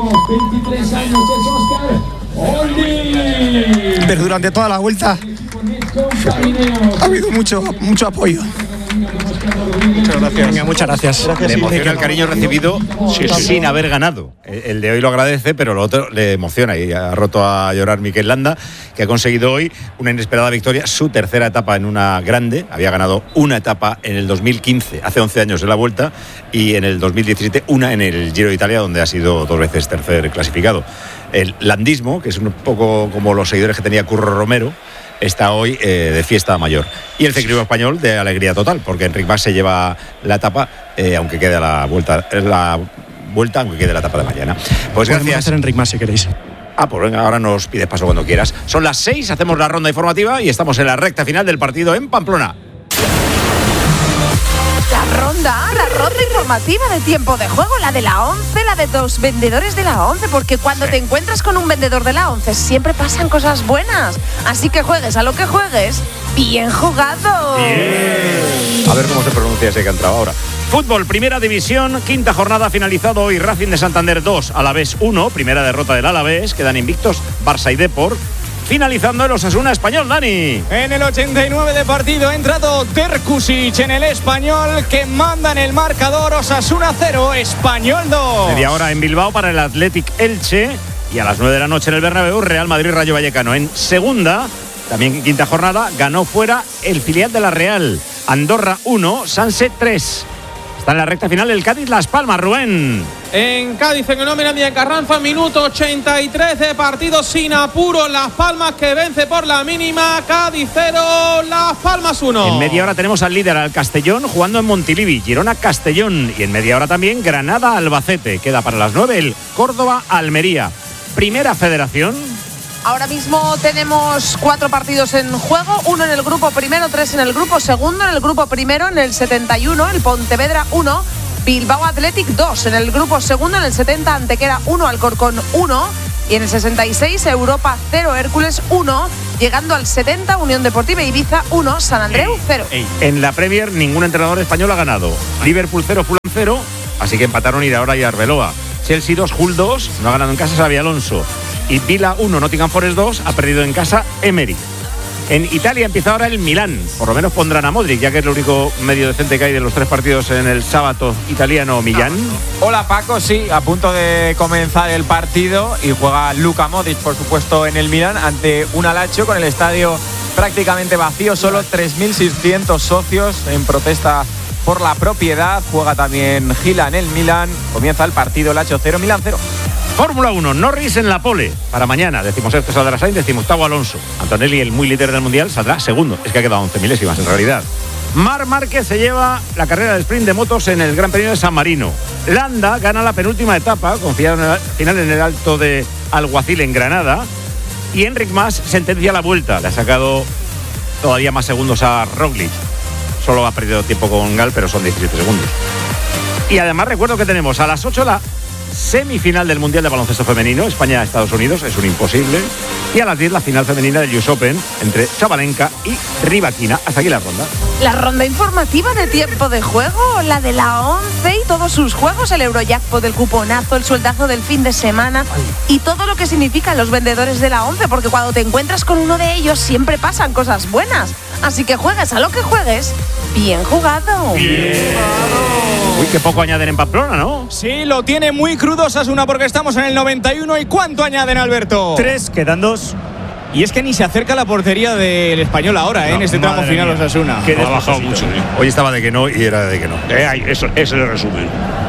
Pero durante toda la vuelta ha habido mucho apoyo. Muchas gracias. Venga, muchas gracias. Le emociona el cariño recibido sin haber ganado. El de hoy lo agradece, pero lo otro le emociona y ha roto a llorar Mikel Landa, que ha conseguido hoy una inesperada victoria, su tercera etapa en una grande. Había ganado una etapa en el 2015, hace 11 años en la Vuelta, y en el 2017 una en el Giro de Italia, donde ha sido 2 veces tercer clasificado. El landismo, que es un poco como los seguidores que tenía Curro Romero, está hoy de fiesta mayor. Y el ciclismo español de alegría total, porque Enric Mas se lleva la etapa, aunque quede la vuelta, aunque quede la etapa de mañana. Pues gracias. Hacer Enric Mas si queréis. Pues venga, ahora nos pides paso cuando quieras. Son las 6, hacemos la ronda informativa y estamos en la recta final del partido en Pamplona. La ronda informativa de Tiempo de Juego, la de la 11, la de los vendedores de la 11, porque cuando te encuentras con un vendedor de la 11 siempre pasan cosas buenas. Así que juegues a lo que juegues, bien jugado. Bien. A ver cómo se pronuncia ese que ha entrado ahora. Fútbol, primera división, quinta jornada, ha finalizado hoy. Racing de Santander 2, Alavés 1, primera derrota del Alavés, quedan invictos Barça y Depor. finalizando el Osasuna Español, Dani. En el 89 de partido ha entrado Terkusic en el Español, que manda en el marcador. Osasuna 0, Español 2. Media hora en Bilbao para el Athletic Elche. Y a las 9 de la noche en el Bernabéu, Real Madrid Rayo Vallecano. En segunda, también en quinta jornada, ganó fuera el filial de la Real. Andorra 1, Sanse 3. Está en la recta final el Cádiz Las Palmas, Rubén. En Cádiz, en el Mirandía en Carranza, minuto 83 de partido sin apuro. Las Palmas que vence por la mínima. Cádiz 0, Las Palmas 1. En media hora tenemos al líder, al Castellón, jugando en Montilivi. Girona Castellón. Y en media hora también Granada Albacete. Queda para las 9 el Córdoba Almería. Primera Federación. Ahora mismo tenemos 4 partidos en juego, 1 en el grupo primero, 3 en el grupo segundo. En el grupo primero, en el 71, el Pontevedra 1, Bilbao Athletic 2. En el grupo segundo, en el 70, Antequera 1, Alcorcón 1. Y en el 66, Europa 0, Hércules 1. Llegando al 70, Unión Deportiva Ibiza 1, San Andreu 0. En la Premier, ningún entrenador español ha ganado. Liverpool 0, Fulham 0. Así que empataron Iraola y Arbeloa. Chelsea 2, Hull 2. No ha ganado en casa Xabi Alonso. Y Vila 1, Nottingham Forest 2, ha perdido en casa Emery. En Italia empieza ahora el Milán. Por lo menos pondrán a Modric, ya que es el único medio decente que hay de los 3 partidos en el sábado italiano Millán. Hola Paco, sí, a punto de comenzar el partido y juega Luka Modric, por supuesto, en el Milán ante un Lazio con el estadio prácticamente vacío, solo 3.600 socios en protesta por la propiedad. Juega también Gila en el Milán. Comienza el partido, Lazio 0, Milán 0. Fórmula 1, Norris en la pole. Para mañana, 17º saldrá Sainz, 18º Alonso. Antonelli, el muy líder del Mundial, saldrá segundo. Es que ha quedado 11 milésimas en realidad. Marc Márquez se lleva la carrera de sprint de motos en el Gran Premio de San Marino. Landa gana la penúltima etapa, confiado en el final en el Alto de Alguacil en Granada. Y Enric Mas sentencia la vuelta. Le ha sacado todavía más segundos a Roglic. Solo ha perdido tiempo con Gal, pero son 17 segundos. Y además recuerdo que tenemos a las 8 la semifinal del Mundial de Baloncesto Femenino, España-Estados Unidos, es un imposible. Y a las 10 la final femenina del US Open entre Sabalenka y Rybakina. Hasta aquí la ronda. La ronda informativa de tiempo de juego, la de la 11 y todos sus juegos, el Eurojackpot, el cuponazo, el sueldazo del fin de semana y todo lo que significan los vendedores de la 11, porque cuando te encuentras con uno de ellos siempre pasan cosas buenas. Así que juegues a lo que juegues, bien jugado. Bien. Uy, qué poco añaden en Pamplona, ¿no? Sí, lo tiene muy crudo Osasuna porque estamos en el 91. ¿Y cuánto añaden, Alberto? 3, quedan 2. Y es que ni se acerca a la portería del Español ahora, en este tramo final Osasuna. Que ha bajado mucho. Hoy estaba de que no y era de que no. Eso es el resumen.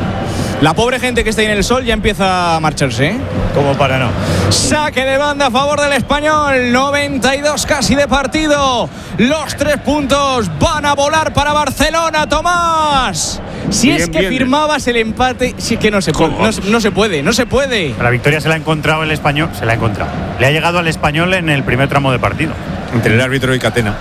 La pobre gente que está ahí en el sol ya empieza a marcharse, ¿eh? Como para no. Saque de banda a favor del Español. 92 casi de partido. Los 3 puntos van a volar para Barcelona, Tomás. Si bien, es que bien, firmabas el empate, si es que no se puede. No se puede. La victoria se la ha encontrado el Español. Se la ha encontrado. Le ha llegado al Español en el primer tramo de partido. Entre el árbitro y Catena.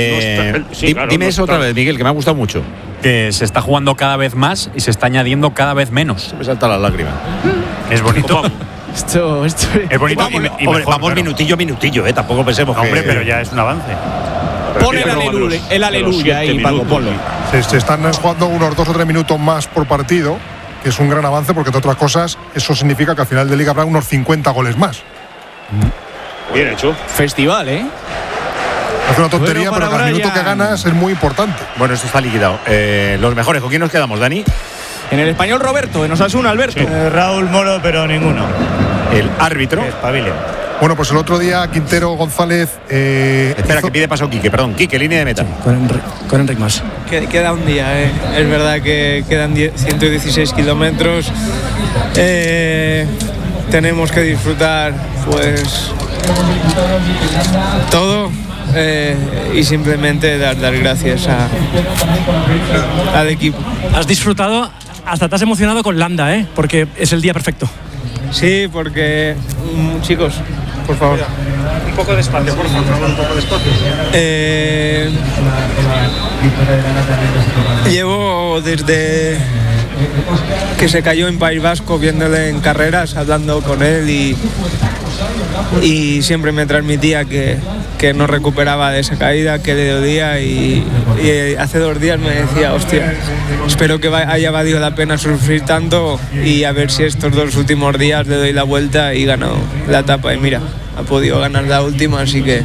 Dime eso otra vez, Miguel, que me ha gustado mucho. Que se está jugando cada vez más y se está añadiendo cada vez menos. Se me salta la lágrima. Es bonito. Esto es bonito. Vamos, y mejor, vamos minutillo, tampoco pensemos que... Hombre, pero ya es un avance. Pon el aleluya ahí, Paco, ponlo. Se están jugando unos 2 o 3 minutos más por partido, que es un gran avance, porque entre otras cosas, eso significa que al final de Liga habrá unos 50 goles más. Bien hecho. Festival, ¿eh? Es una tontería, pero cada minuto que ganas es muy importante. Bueno, esto está liquidado. Los mejores, ¿con quién nos quedamos, Dani? En el Español, Roberto, en Osasuna, Alberto. Sí. Raúl Moro, pero ninguno. El árbitro. Espabile. Bueno, pues el otro día Quintero González. Espera, que pide paso Quique, perdón. Quique, línea de meta. Sí, con Enric Mas. Queda un día, es verdad que quedan 116 kilómetros. Tenemos que disfrutar, pues, todo. Y simplemente dar gracias al equipo. Has disfrutado, hasta te has emocionado con Landa, porque es el día perfecto. Sí, porque chicos, por favor. Un poco de espacio, por favor, un poco de espacio. Llevo desde que se cayó en País Vasco viéndole en carreras, hablando con él y siempre me transmitía que que no recuperaba de esa caída, que le dolía y hace 2 días me decía, hostia, espero que haya valido la pena sufrir tanto y a ver si estos 2 últimos días le doy la vuelta y gano la etapa. Y mira, ha podido ganar la última, así que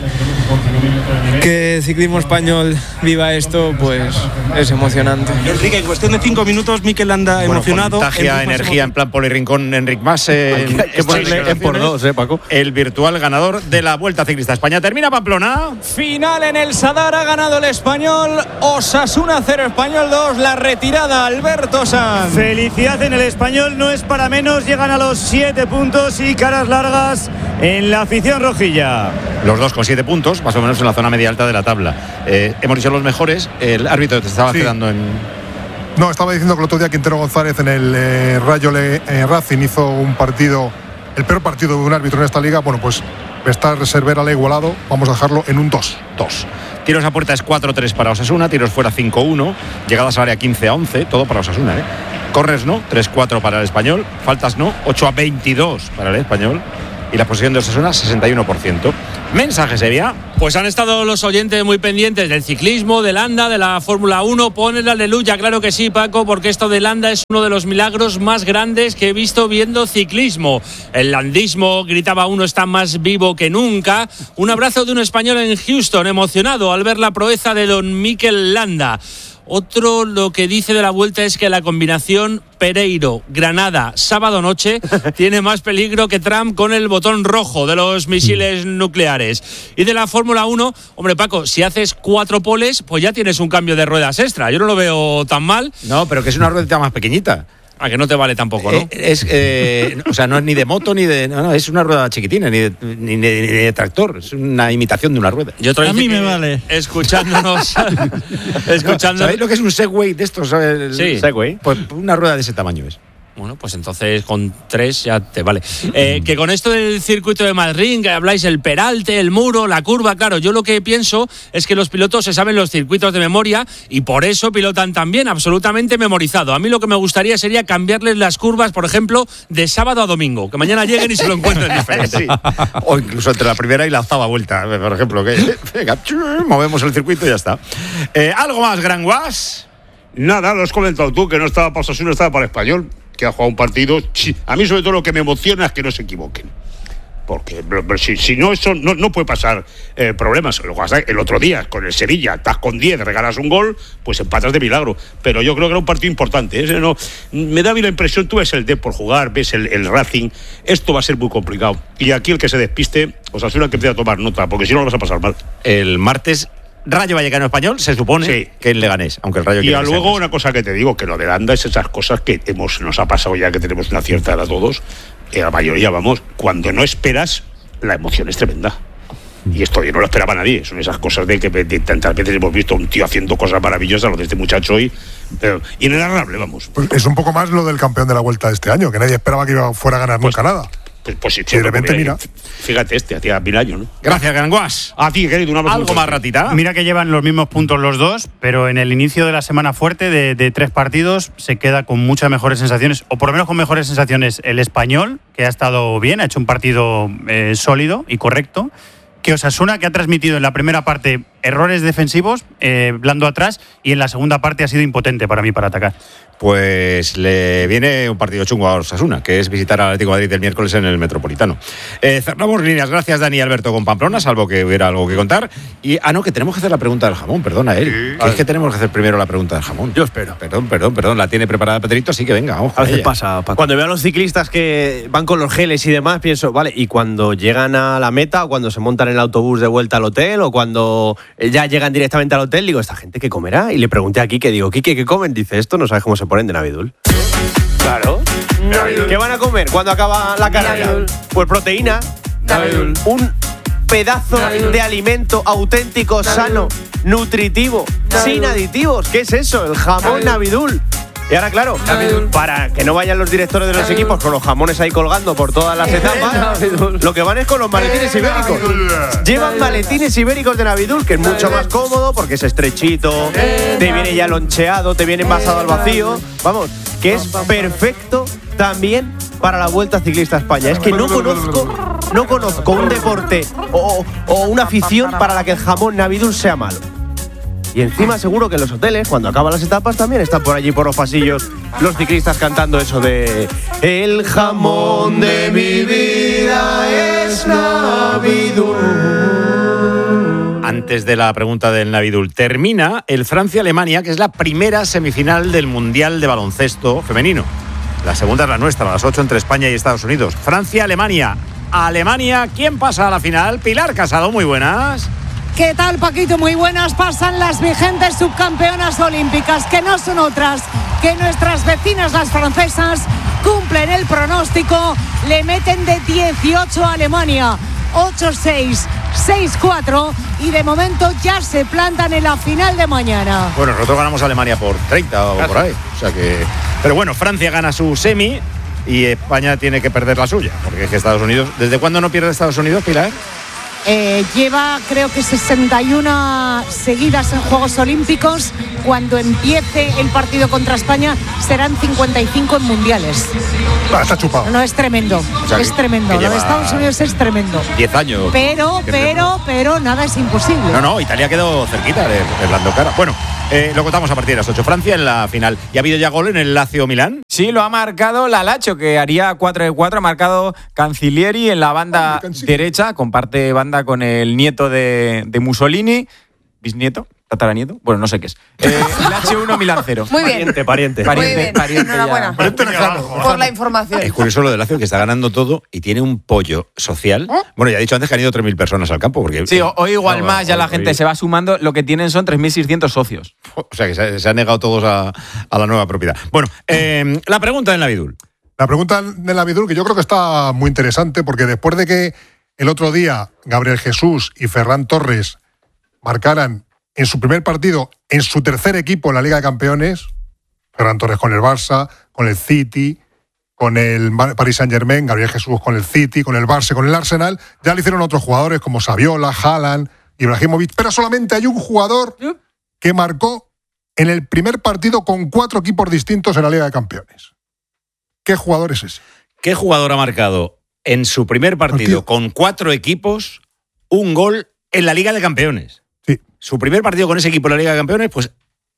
el ciclismo español viva esto, pues es emocionante. Enrique, en cuestión de 5 minutos, Mikel Landa emocionado. Contagia energía en plan Polirrincón, Enric Mas. Hay que ponerle en por 2, Paco. El virtual ganador de la Vuelta Ciclista España. Termina Pamplona. Final en el Sadar, ha ganado el Español. Osasuna 0, Español 2. La retirada, Alberto Sanz. Felicidad en el Español, no es para menos. Llegan a los 7 puntos y caras largas en la afición rojilla. Los dos con 7 puntos, más o menos en la zona media alta de la tabla. Hemos dicho los mejores. El árbitro te estaba quedando en... No, estaba diciendo que el otro día Quintero González en el Rayo Racing hizo un partido, el peor partido de un árbitro en esta liga. Bueno, pues está Cervera al igualado, vamos a dejarlo en un 2. Tiros a puerta es 4-3 para Osasuna, tiros fuera 5-1, llegadas al área 15-11, todo para Osasuna, Corners no, 3-4 para el Español, faltas no, 8-22 para el Español. Y la posesión de Osasuna, 61%. Mensaje, Sevilla. Pues han estado los oyentes muy pendientes del ciclismo, de Landa, de la Fórmula 1. Ponen la aleluya, claro que sí, Paco, porque esto de Landa es uno de los milagros más grandes que he visto viendo ciclismo. El landismo, gritaba uno, está más vivo que nunca. Un abrazo de un español en Houston, emocionado al ver la proeza de don Mikel Landa. Otro lo que dice de la Vuelta es que la combinación Pereiro-Granada sábado noche tiene más peligro que Trump con el botón rojo de los misiles nucleares. Y de la Fórmula 1, hombre Paco, si haces 4 poles, pues ya tienes un cambio de ruedas extra. Yo no lo veo tan mal. No, pero que es una ruedita más pequeñita. A que no te vale tampoco, ¿no? O sea, no es ni de moto ni de... No, es una rueda chiquitina, ni de tractor. Es una imitación de una rueda. A mí me vale. Escuchándonos... ¿Sabéis lo que es un Segway de estos? Sí. Segway. Pues una rueda de ese tamaño es. Bueno, pues entonces con 3 ya te vale. Que con esto del circuito de Madrid, que habláis el peralte, el muro, la curva, claro, yo lo que pienso es que los pilotos se saben los circuitos de memoria y por eso pilotan tan bien, absolutamente memorizado. A mí lo que me gustaría sería cambiarles las curvas, por ejemplo, de sábado a domingo, que mañana lleguen y se lo encuentren diferente. Sí. O incluso entre la primera y la 8ª vuelta, por ejemplo, que venga, movemos el circuito y ya está. ¿Algo más, Gran Guas? Nada, lo has comentado tú, que no estaba para Osasuna, estaba para el Español, que ha jugado un partido. A mí sobre todo lo que me emociona es que no se equivoquen, porque si no, eso no puede pasar problemas. El otro día con el Sevilla estás con 10, regalas un gol, pues empatas de milagro, pero yo creo que era un partido importante. Me da a mí la impresión, tú ves el D por jugar, ves el Racing, esto va a ser muy complicado, y aquí el que se despiste, Osasuna que empieza a tomar nota, porque si no lo vas a pasar mal. El martes Rayo Vallecano Español, se supone que el Leganés, aunque el Rayo... Y luego una cosa que te digo, que lo de Landa es esas cosas que nos ha pasado ya, que tenemos una cierta edad todos, la mayoría, cuando no esperas, la emoción es tremenda. Y esto no lo esperaba nadie, son esas cosas de que tantas veces hemos visto a un tío haciendo cosas maravillosas, lo de este muchacho hoy, inenarrable, vamos. Pues es un poco más lo del campeón de la Vuelta de este año, que nadie esperaba que fuera a ganar nunca nada. Pues sí, de repente, mira. Fíjate, hacía 1000 años, ¿no? Gracias, Ganguas. A ti, querido, un abrazo. ¿Algo más, Ratita? Mira que llevan los mismos puntos los dos, pero en el inicio de la semana fuerte de 3 partidos se queda con muchas mejores sensaciones, o por lo menos con mejores sensaciones el Español, que ha estado bien, ha hecho un partido sólido y correcto, que Osasuna, que ha transmitido en la primera parte errores defensivos, blando atrás, y en la segunda parte ha sido impotente para mí para atacar. Pues le viene un partido chungo a Osasuna, que es visitar al Atlético de Madrid el miércoles en el Metropolitano. Cerramos líneas. Gracias, Dani y Alberto, con Pamplona, salvo que hubiera algo que contar. Y, que tenemos que hacer la pregunta del jamón, perdona, Eric. Sí. Es que tenemos que hacer primero la pregunta del jamón. Yo espero. Perdón, la tiene preparada Pedrito, así que venga, vamos. A veces pasa, Paco. Cuando veo a los ciclistas que van con los geles y demás, pienso, vale, y cuando llegan a la meta, o cuando se montan en el autobús de vuelta al hotel, o cuando ya llegan directamente al hotel, digo, ¿esta gente qué comerá? Y le pregunté a Quique, digo, ¿Quique qué comen? Dice, esto no sabes cómo se ponen de Navidul. Claro. Navidul. ¿Qué van a comer cuando acaba la carrera? Navidul. Pues proteína. Navidul. Un pedazo Navidul. De alimento auténtico, Navidul. Sano, nutritivo, Navidul. Sin aditivos. ¿Qué es eso? El jamón Navidul. Y ahora, claro, para que no vayan los directores de los equipos con los jamones ahí colgando por todas las etapas, lo que van es con los maletines ibéricos. Llevan maletines ibéricos de Navidul, que es mucho más cómodo porque es estrechito, te viene ya loncheado, te viene envasado al vacío. Vamos, que es perfecto también para la Vuelta Ciclista a España. Es que no conozco no conozco un deporte o una afición para la que el jamón Navidul sea malo. Y encima seguro que en los hoteles, cuando acaban las etapas, también están por allí por los pasillos los ciclistas cantando eso de el jamón de mi vida es Navidul. Antes de la pregunta del Navidul, termina el Francia-Alemania, que es la primera semifinal del Mundial de Baloncesto Femenino. La segunda es la nuestra, a las 8 entre España y Estados Unidos. Francia-Alemania. Alemania, ¿quién pasa a la final? Pilar Casado, muy buenas. ¿Qué tal, Paquito? Muy buenas. Pasan las vigentes subcampeonas olímpicas, que no son otras que nuestras vecinas, las francesas. Cumplen el pronóstico, le meten de 18 a Alemania, 8-6, 6-4, y de momento ya se plantan en la final de mañana. Bueno, nosotros ganamos a Alemania por 30 o por ahí. O sea que... Pero bueno, Francia gana su semi y España tiene que perder la suya, porque es que Estados Unidos... ¿Desde cuándo no pierde Estados Unidos, Pilar? Lleva, creo que 61 seguidas en Juegos Olímpicos. Cuando empiece el partido contra España serán 55 en mundiales. Está chupado. No, es tremendo, o sea, es tremendo. Lo de Estados Unidos es tremendo. 10 años. Pero nada es imposible. No, Italia quedó cerquita de Fernando Cara. Bueno, lo contamos a partir de las 8. Francia en la final. ¿Y ha habido ya gol en el Lazio-Milán? Sí, lo ha marcado la Lazio, que haría 4-4. Ha marcado Cancellieri en la banda derecha. Comparte banda con el nieto de Mussolini. ¿Bisnieto? ¿Tataranieto? Bueno, no sé qué es. Lazio 1, Milán 0. Muy bien. Pariente. Muy bien. Enhorabuena por la información. Es curioso lo de Lazio, que está ganando todo y tiene un pollo social. Bueno, ya he dicho antes que han ido 3.000 personas al campo. Porque, sí, hoy igual más, ya la gente se va sumando. Lo que tienen son 3.600 socios. O sea, que se han negado todos a la nueva propiedad. Bueno, la pregunta del Navidul. La pregunta del Navidul, que yo creo que está muy interesante, porque después de que el otro día Gabriel Jesús y Ferran Torres marcaran en su primer partido, en su tercer equipo en la Liga de Campeones, Ferran Torres con el Barça, con el City, con el Paris Saint-Germain, Gabriel Jesús con el City, con el Barça, con el Arsenal, ya lo hicieron otros jugadores como Saviola, Haaland, Ibrahimovic, pero solamente hay un jugador que marcó en el primer partido con 4 equipos distintos en la Liga de Campeones. ¿Qué jugador es ese? ¿Qué jugador ha marcado en su primer partido con 4 equipos un gol en la Liga de Campeones? Sí. Su primer partido con ese equipo en la Liga de Campeones, pues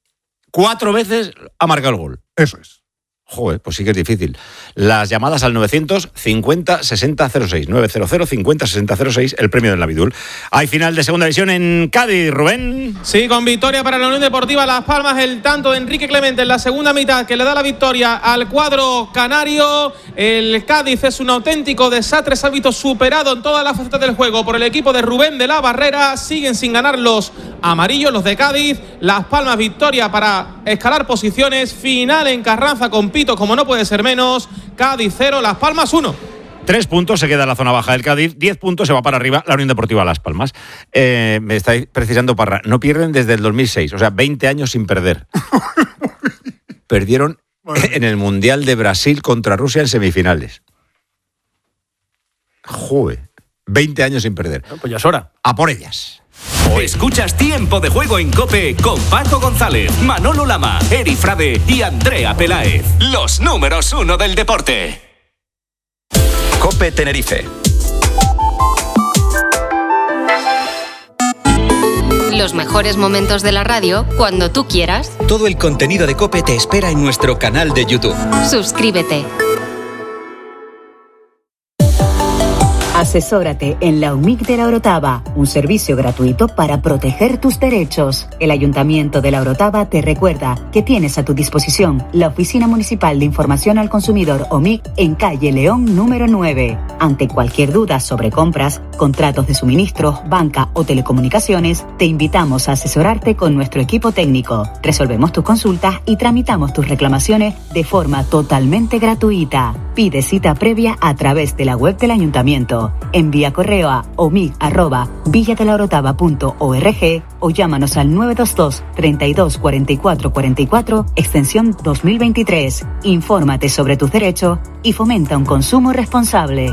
4 veces ha marcado el gol. Eso es. Joder, pues sí que es difícil. Las llamadas al 950-6006. 900-50-6006, el premio del Navidul. Hay final de segunda división en Cádiz, Rubén. Sí, con victoria para la Unión Deportiva Las Palmas, el tanto de Enrique Clemente en la segunda mitad que le da la victoria al cuadro canario. El Cádiz es un auténtico desastre, se ha visto superado en todas las facetas del juego por el equipo de Rubén de la Barrera. Siguen sin ganar los amarillos, los de Cádiz. Las Palmas, victoria para escalar posiciones. Final en Carranza con Pito, como no puede ser menos. Cádiz 0, Las Palmas 1. 3 puntos se queda en la zona baja del Cádiz, 10 puntos se va para arriba la Unión Deportiva Las Palmas. Me estáis precisando, Parra, no pierden desde el 2006, o sea, 20 años sin perder. Perdieron en el Mundial de Brasil contra Rusia en semifinales. Joder, 20 años sin perder. Pues ya es hora. A por ellas. Escuchas Tiempo de Juego en COPE con Paco González, Manolo Lama, Eri Frade y Andrea Peláez. Los números 1 del deporte. COPE Tenerife. Los mejores momentos de la radio cuando tú quieras. Todo el contenido de COPE te espera en nuestro canal de YouTube. Suscríbete. Asesórate en la UMIC de La Orotava, un servicio gratuito para proteger tus derechos. El Ayuntamiento de La Orotava te recuerda que tienes a tu disposición la Oficina Municipal de Información al Consumidor OMIC en calle León número 9. Ante cualquier duda sobre compras, contratos de suministros, banca o telecomunicaciones, te invitamos a asesorarte con nuestro equipo técnico. Resolvemos tus consultas y tramitamos tus reclamaciones de forma totalmente gratuita. Pide cita previa a través de la web del Ayuntamiento. Envía correo a omic@villadelaorotava.org o llámanos al 922 32 44 44 extensión 2023. Infórmate sobre tus derechos y fomenta un consumo responsable.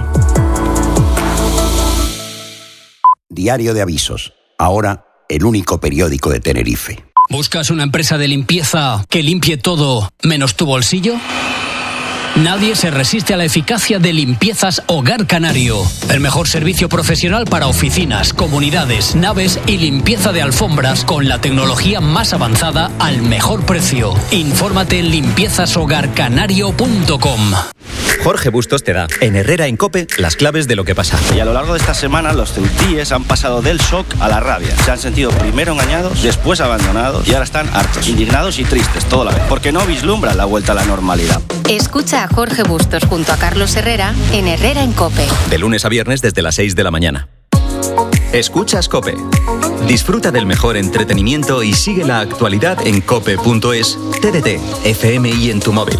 Diario de Avisos. Ahora, el único periódico de Tenerife. ¿Buscas una empresa de limpieza que limpie todo menos tu bolsillo? Nadie se resiste a la eficacia de Limpiezas Hogar Canario. El mejor servicio profesional para oficinas, comunidades, naves y limpieza de alfombras con la tecnología más avanzada al mejor precio. Infórmate en limpiezashogarcanario.com. Jorge Bustos te da, en Herrera en COPE, las claves de lo que pasa. Y a lo largo de esta semana, los ceutíes han pasado del shock a la rabia. Se han sentido primero engañados, después abandonados y ahora están hartos, indignados y tristes, todo a la vez, porque no vislumbran la vuelta a la normalidad. Escucha a Jorge Bustos junto a Carlos Herrera en Herrera en COPE. De lunes a viernes desde las 6 de la mañana. Escuchas COPE. Disfruta del mejor entretenimiento y sigue la actualidad en cope.es, TDT, FM y en tu móvil.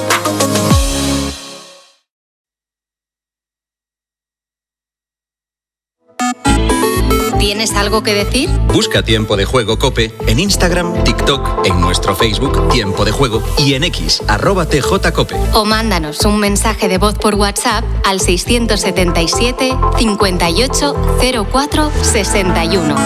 ¿Tienes algo que decir? Busca Tiempo de Juego COPE en Instagram, TikTok, en nuestro Facebook Tiempo de Juego y en X, @TJCOPE. O mándanos un mensaje de voz por WhatsApp al 677 58 04 61.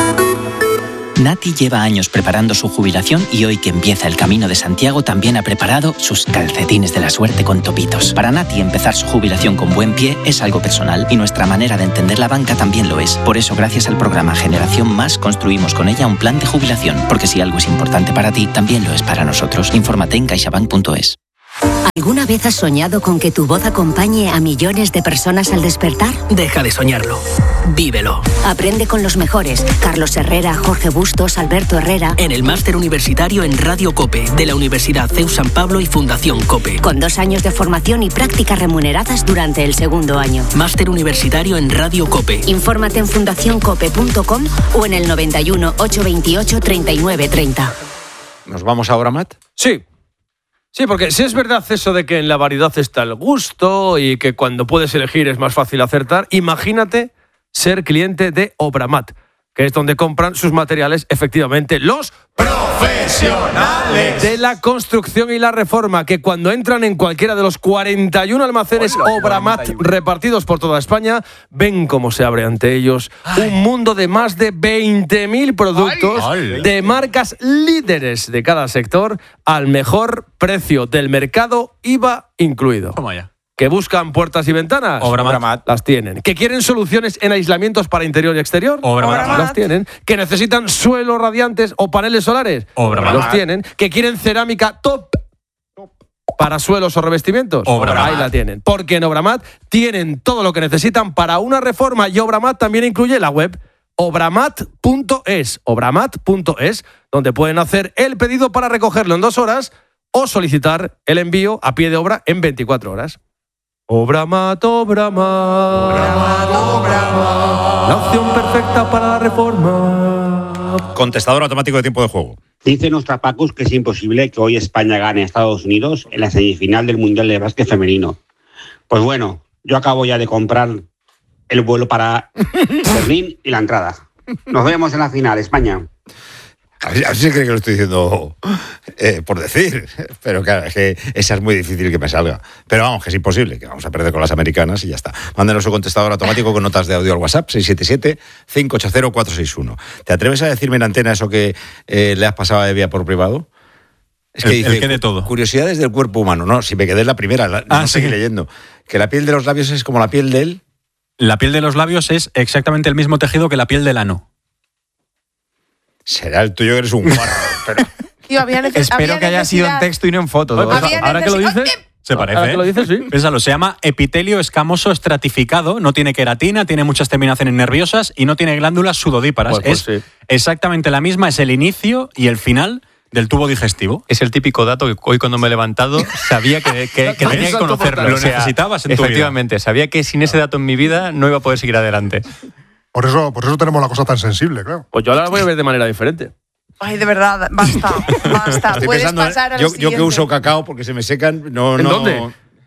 Nati lleva años preparando su jubilación y hoy que empieza el Camino de Santiago también ha preparado sus calcetines de la suerte con topitos. Para Nati empezar su jubilación con buen pie es algo personal y nuestra manera de entender la banca también lo es. Por eso gracias al programa Generación Más construimos con ella un plan de jubilación, porque si algo es importante para ti, también lo es para nosotros. Infórmate en caixabank.es. ¿Alguna vez has soñado con que tu voz acompañe a millones de personas al despertar? Deja de soñarlo. Vívelo. Aprende con los mejores. Carlos Herrera, Jorge Bustos, Alberto Herrera. En el máster universitario en Radio COPE de la Universidad CEU San Pablo y Fundación COPE. Con 2 años de formación y prácticas remuneradas durante el segundo año. Máster universitario en Radio COPE. Infórmate en fundacioncope.com o en el 91 828 3930. ¿Nos vamos ahora, Matt? Sí. Sí, porque si es verdad eso de que en la variedad está el gusto y que cuando puedes elegir es más fácil acertar, imagínate ser cliente de Obramat, que es donde compran sus materiales efectivamente los profesionales de la construcción y la reforma, que cuando entran en cualquiera de los 41 almacenes Obramat repartidos por toda España, ven cómo se abre ante ellos un mundo de más de 20.000 productos de marcas líderes de cada sector al mejor precio del mercado, IVA incluido. Toma ya. Que buscan puertas y ventanas, Obramat. Las tienen. Que quieren soluciones en aislamientos para interior y exterior, Obramat. Las tienen. Que necesitan suelos radiantes o paneles solares, Obramat. Los tienen. Que quieren cerámica top para suelos o revestimientos, Obramat. Ahí la tienen. Porque en Obramat tienen todo lo que necesitan para una reforma, y Obramat también incluye la web obramat.es, donde pueden hacer el pedido para recogerlo en 2 horas o solicitar el envío a pie de obra en 24 horas. Obramat, Obramat. La opción perfecta para la reforma. Contestador automático de Tiempo de Juego. Dice nuestra Pacus que es imposible que hoy España gane a Estados Unidos en la semifinal del Mundial de Básquet Femenino. Pues bueno, yo acabo ya de comprar el vuelo para Berlín y la entrada. Nos vemos en la final, España. Así se cree que lo estoy diciendo por decir, pero claro, es que esa es muy difícil que me salga. Pero vamos, que es imposible, que vamos a perder con las americanas y ya está. Mándenos su contestador automático con notas de audio al WhatsApp, 677-580-461. ¿Te atreves a decirme en antena eso que le has pasado a Evia por privado? Es que dice, el que de todo. Curiosidades del cuerpo humano. No, si me quedé en la primera, no seguí leyendo. Que la piel de los labios es como la piel de él. La piel de los labios es exactamente el mismo tejido que la piel del ano. Será el tuyo, que eres un guarro. Pero... Tío, Espero que haya sido en texto y no en foto. Ahora que lo dices, se parece. Ahora que lo dices, sí. Piénsalo, se llama epitelio escamoso estratificado, no tiene queratina, tiene muchas terminaciones nerviosas y no tiene glándulas sudodíparas. Pues es exactamente la misma, es el inicio y el final del tubo digestivo. Es el típico dato que hoy cuando me he levantado sabía que tenía que conocerlo. Lo necesitabas en tu vida. Efectivamente, sabía que sin ese dato en mi vida no iba a poder seguir adelante. Por eso tenemos la cosa tan sensible, claro. Pues yo ahora la voy a ver de manera diferente. Ay, de verdad, basta. Estoy Puedes pensando, pasar a lo yo siguiente. que uso cacao porque se me secan, no. ¿En dónde?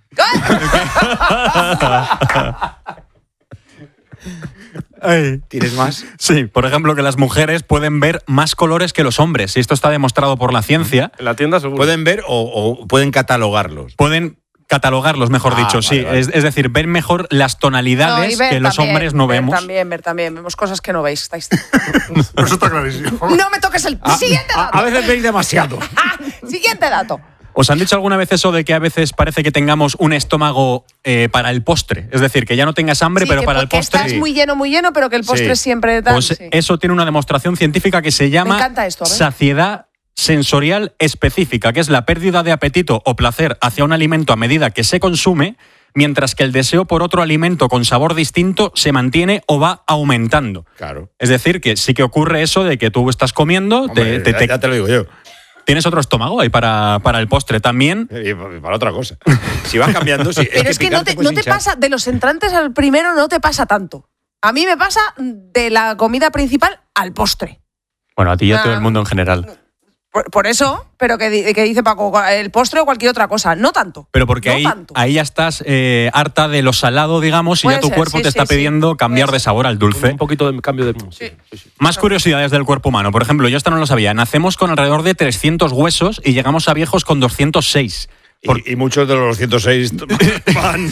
¿Tienes más? Sí, por ejemplo, que las mujeres pueden ver más colores que los hombres, y esto está demostrado por la ciencia. En la tienda seguro. ¿Pueden ver o pueden catalogarlos? Pueden catalogarlos, mejor dicho, sí. Vale. Es decir, ven mejor las tonalidades que los hombres no vemos. Ver también. Vemos cosas que no veis. Estáis... Eso está clarísimo. No me toques el siguiente dato. A veces veis demasiado. Siguiente dato. ¿Os han dicho alguna vez eso de que a veces parece que tengamos un estómago para el postre? Es decir, que ya no tengas hambre, Sí, pero que para el postre... estás muy lleno, pero que el postre siempre da. Pues eso tiene una demostración científica que se llama Me encanta esto, a ver. saciedad sensorial específica, que es la pérdida de apetito o placer hacia un alimento a medida que se consume, mientras que el deseo por otro alimento con sabor distinto se mantiene o va aumentando. Claro. Es decir, que sí que ocurre eso de que tú estás comiendo... Hombre, ya te lo digo yo. Tienes otro estómago ahí para el postre también. Y para otra cosa. Si vas cambiando... Pero es que no te pasa, de los entrantes al primero no te pasa tanto. A mí me pasa de la comida principal al postre. Bueno, a ti y a todo el mundo en general. Por eso, pero que dice Paco, el postre o cualquier otra cosa, no tanto. Pero porque no ahí ya estás harta de lo salado, digamos, y ya tu cuerpo te está pidiendo cambiar de sabor al dulce. Un poquito de cambio de... Más curiosidades del cuerpo humano. Por ejemplo, yo esto no lo sabía. Nacemos con alrededor de 300 huesos y llegamos a viejos con 206. Y muchos de los 206 van...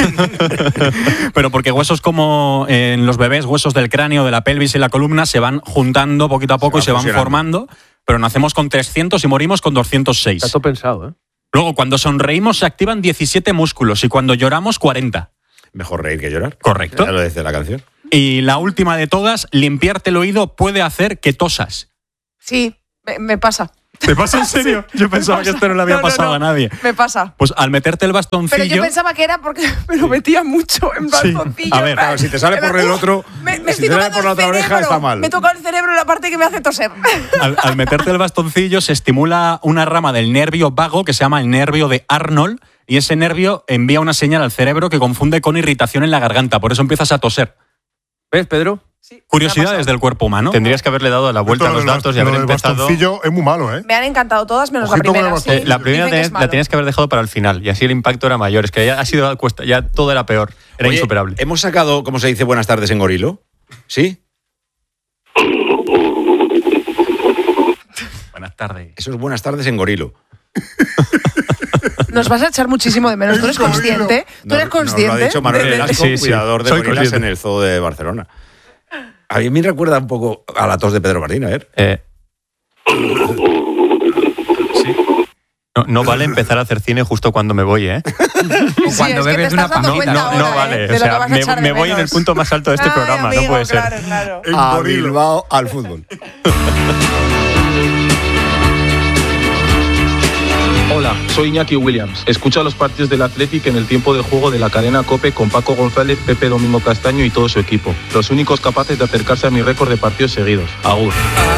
Pero porque huesos como en los bebés, huesos del cráneo, de la pelvis y la columna se van juntando poquito a poco y se van formando. Pero nacemos con 300 y morimos con 206. Está todo pensado, ¿eh? Luego, cuando sonreímos se activan 17 músculos y cuando lloramos 40. Mejor reír que llorar. Correcto. Ya lo dice la canción. Y la última de todas, limpiarte el oído puede hacer que tosas. Sí, me pasa. ¿Te pasa en serio? Yo pensaba que esto no le había pasado a nadie. Me pasa. Pues al meterte el bastoncillo... Pero yo pensaba que era porque me lo metía mucho en bastoncillo. A ver, claro, si te sale por el otro, si te sale por la otra oreja está mal. Me toca el cerebro la parte que me hace toser. Al meterte el bastoncillo se estimula una rama del nervio vago que se llama el nervio de Arnold y ese nervio envía una señal al cerebro que confunde con irritación en la garganta. Por eso empiezas a toser. ¿Ves, Pedro? Curiosidades del cuerpo humano. Tendrías que haberle dado la vuelta a los datos y haber empezado... El bastoncillo es muy malo, ¿eh? Me han encantado todas menos Ojito la primera. con el Sí. La primera la tenías que haber dejado para el final y así el impacto era mayor. Es que ya ha sido cuesta, ya todo era peor, era Oye, insuperable. ¿hemos sacado, cómo se dice, buenas tardes en gorilo? ¿Sí? Buenas tardes. Eso es buenas tardes en gorilo. Nos vas a echar muchísimo de menos. ¿Tú eres consciente? ¿Tú eres consciente? Nos lo ha dicho Manuel Velasco, Sí, cuidador de soy gorilas consciente. en el zoo de Barcelona. A mí me recuerda un poco a la tos de Pedro Martín, a ver. No vale empezar a hacer cine justo cuando me voy, ¿eh? Sí, cuando es bebes una pastilla. No vale. O sea, me voy en el punto más alto de este programa, amigo, no puede ser. Claro. A Bilbao, al fútbol. Hola, soy Iñaki Williams. Escucha los partidos del Athletic en el tiempo de juego de la cadena COPE con Paco González, Pepe Domingo Castaño y todo su equipo. Los únicos capaces de acercarse a mi récord de partidos seguidos. Agur.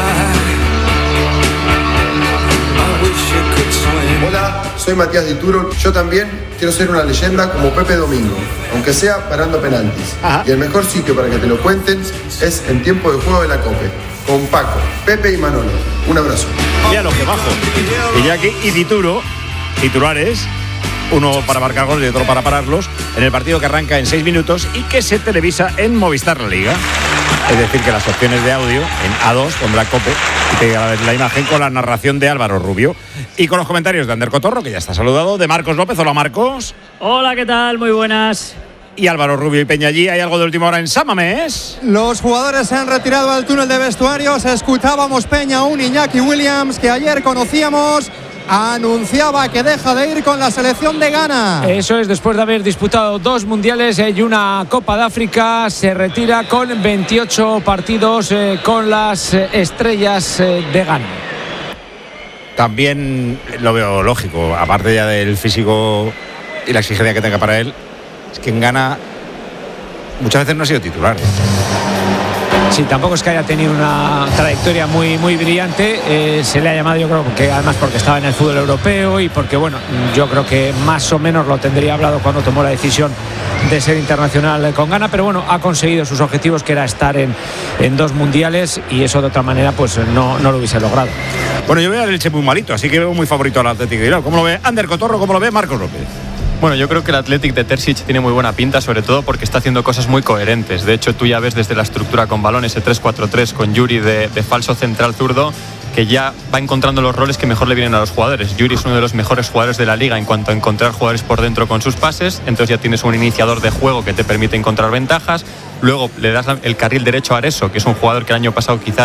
Hola, soy Matías Dituro. Yo también quiero ser una leyenda como Pepe Domingo, aunque sea parando penaltis. Y el mejor sitio para que te lo cuenten es en tiempo de juego de la COPE, con Paco, Pepe y Manolo. Un abrazo. Y a lo que bajo. Iñaki y Dituro, titulares, uno para marcar goles y otro para pararlos, en el partido que arranca en 6 minutos y que se televisa en Movistar La Liga. Es decir, que las opciones de audio en A2 pondrá COPE y te llega la imagen con la narración de Álvaro Rubio. Y con los comentarios de Ander Cotorro, que ya está saludado, de Marcos López. Hola, Marcos. Hola, ¿qué tal? Muy buenas. Y Álvaro Rubio y Peña allí. ¿Hay algo de última hora en San Mamés? Los jugadores se han retirado al túnel de vestuarios. Escuchábamos Peña, un Iñaki Williams que ayer conocíamos. Anunciaba que deja de ir con la selección de Ghana. Eso es, después de haber disputado 2 mundiales y una Copa de África, se retira con 28 partidos con las estrellas de Ghana. También lo veo lógico, aparte ya del físico y la exigencia que tenga para él, es que en Ghana muchas veces no ha sido titular. Sí, tampoco es que haya tenido una trayectoria muy brillante. Se le ha llamado, yo creo que además porque estaba en el fútbol europeo y porque, bueno, yo creo que más o menos lo tendría hablado cuando tomó la decisión de ser internacional con Ghana, pero bueno, ha conseguido sus objetivos, que era estar en 2 mundiales, y eso de otra manera pues no lo hubiese logrado. Bueno, yo veo al Elche muy malito, así que veo muy favorito al Atlético de Bilbao. ¿Cómo lo ve Ander Cotorro? ¿Cómo lo ve Marcos López? Bueno, yo creo que el Athletic de Terzic tiene muy buena pinta, sobre todo porque está haciendo cosas muy coherentes. De hecho, tú ya ves desde la estructura con balón, ese 3-4-3 con Yuri de falso central zurdo, que ya va encontrando los roles que mejor le vienen a los jugadores. Yuri es uno de los mejores jugadores de la liga en cuanto a encontrar jugadores por dentro con sus pases, entonces ya tienes un iniciador de juego que te permite encontrar ventajas. Luego le das el carril derecho a Areso, que es un jugador que el año pasado quizás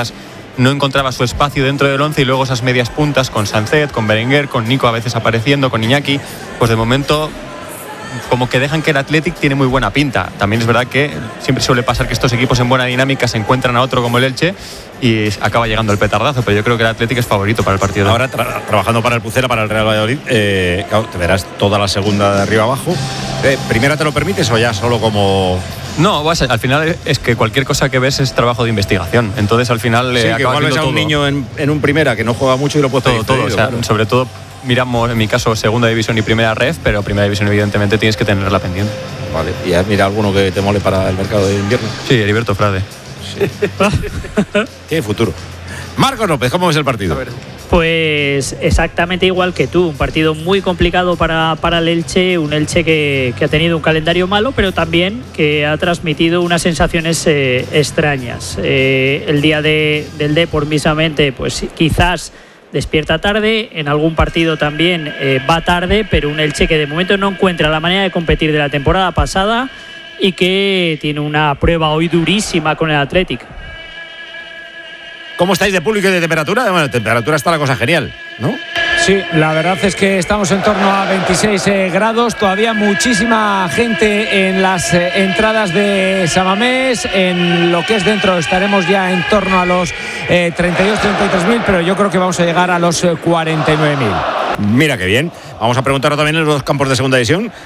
no encontraba su espacio dentro del 11 y luego esas medias puntas con Sancet, con Berenguer, con Nico a veces apareciendo, con Iñaki, pues de momento como que dejan que el Athletic tiene muy buena pinta. También es verdad que siempre suele pasar que estos equipos en buena dinámica se encuentran a otro como el Elche y acaba llegando el petardazo, pero yo creo que el Athletic es favorito para el partido. Ahora trabajando para el Pucela, para el Real Valladolid, claro, te verás toda la segunda de arriba abajo. ¿Primera te lo permites o ya solo como...? No, al final es que cualquier cosa que ves es trabajo de investigación. Entonces al final sí, que igual ves a un niño en un primera que no juega mucho y lo puedes pedir todo. O sea, claro. Sobre todo miramos, en mi caso, segunda división y primera ref, pero primera división evidentemente tienes que tenerla pendiente. Vale, ¿y has mirado alguno que te mole para el mercado de invierno? Sí, Heriberto Frade. Sí. Tiene futuro. Marcos López, ¿cómo ves el partido? Pues exactamente igual que tú, un partido muy complicado para el Elche, un Elche que ha tenido un calendario malo, pero también que ha transmitido unas sensaciones extrañas. El día del Depor mismamente, pues quizás despierta tarde, en algún partido también va tarde, pero un Elche que de momento no encuentra la manera de competir de la temporada pasada y que tiene una prueba hoy durísima con el Athletic. ¿Cómo estáis de público y de temperatura? Bueno, de temperatura está la cosa genial, ¿no? Sí, la verdad es que estamos en torno a 26 grados, todavía muchísima gente en las entradas de San Mamés, en lo que es dentro estaremos ya en torno a los 32-33.000, pero yo creo que vamos a llegar a los 49.000. Mira qué bien. Vamos a preguntar también en los campos de segunda división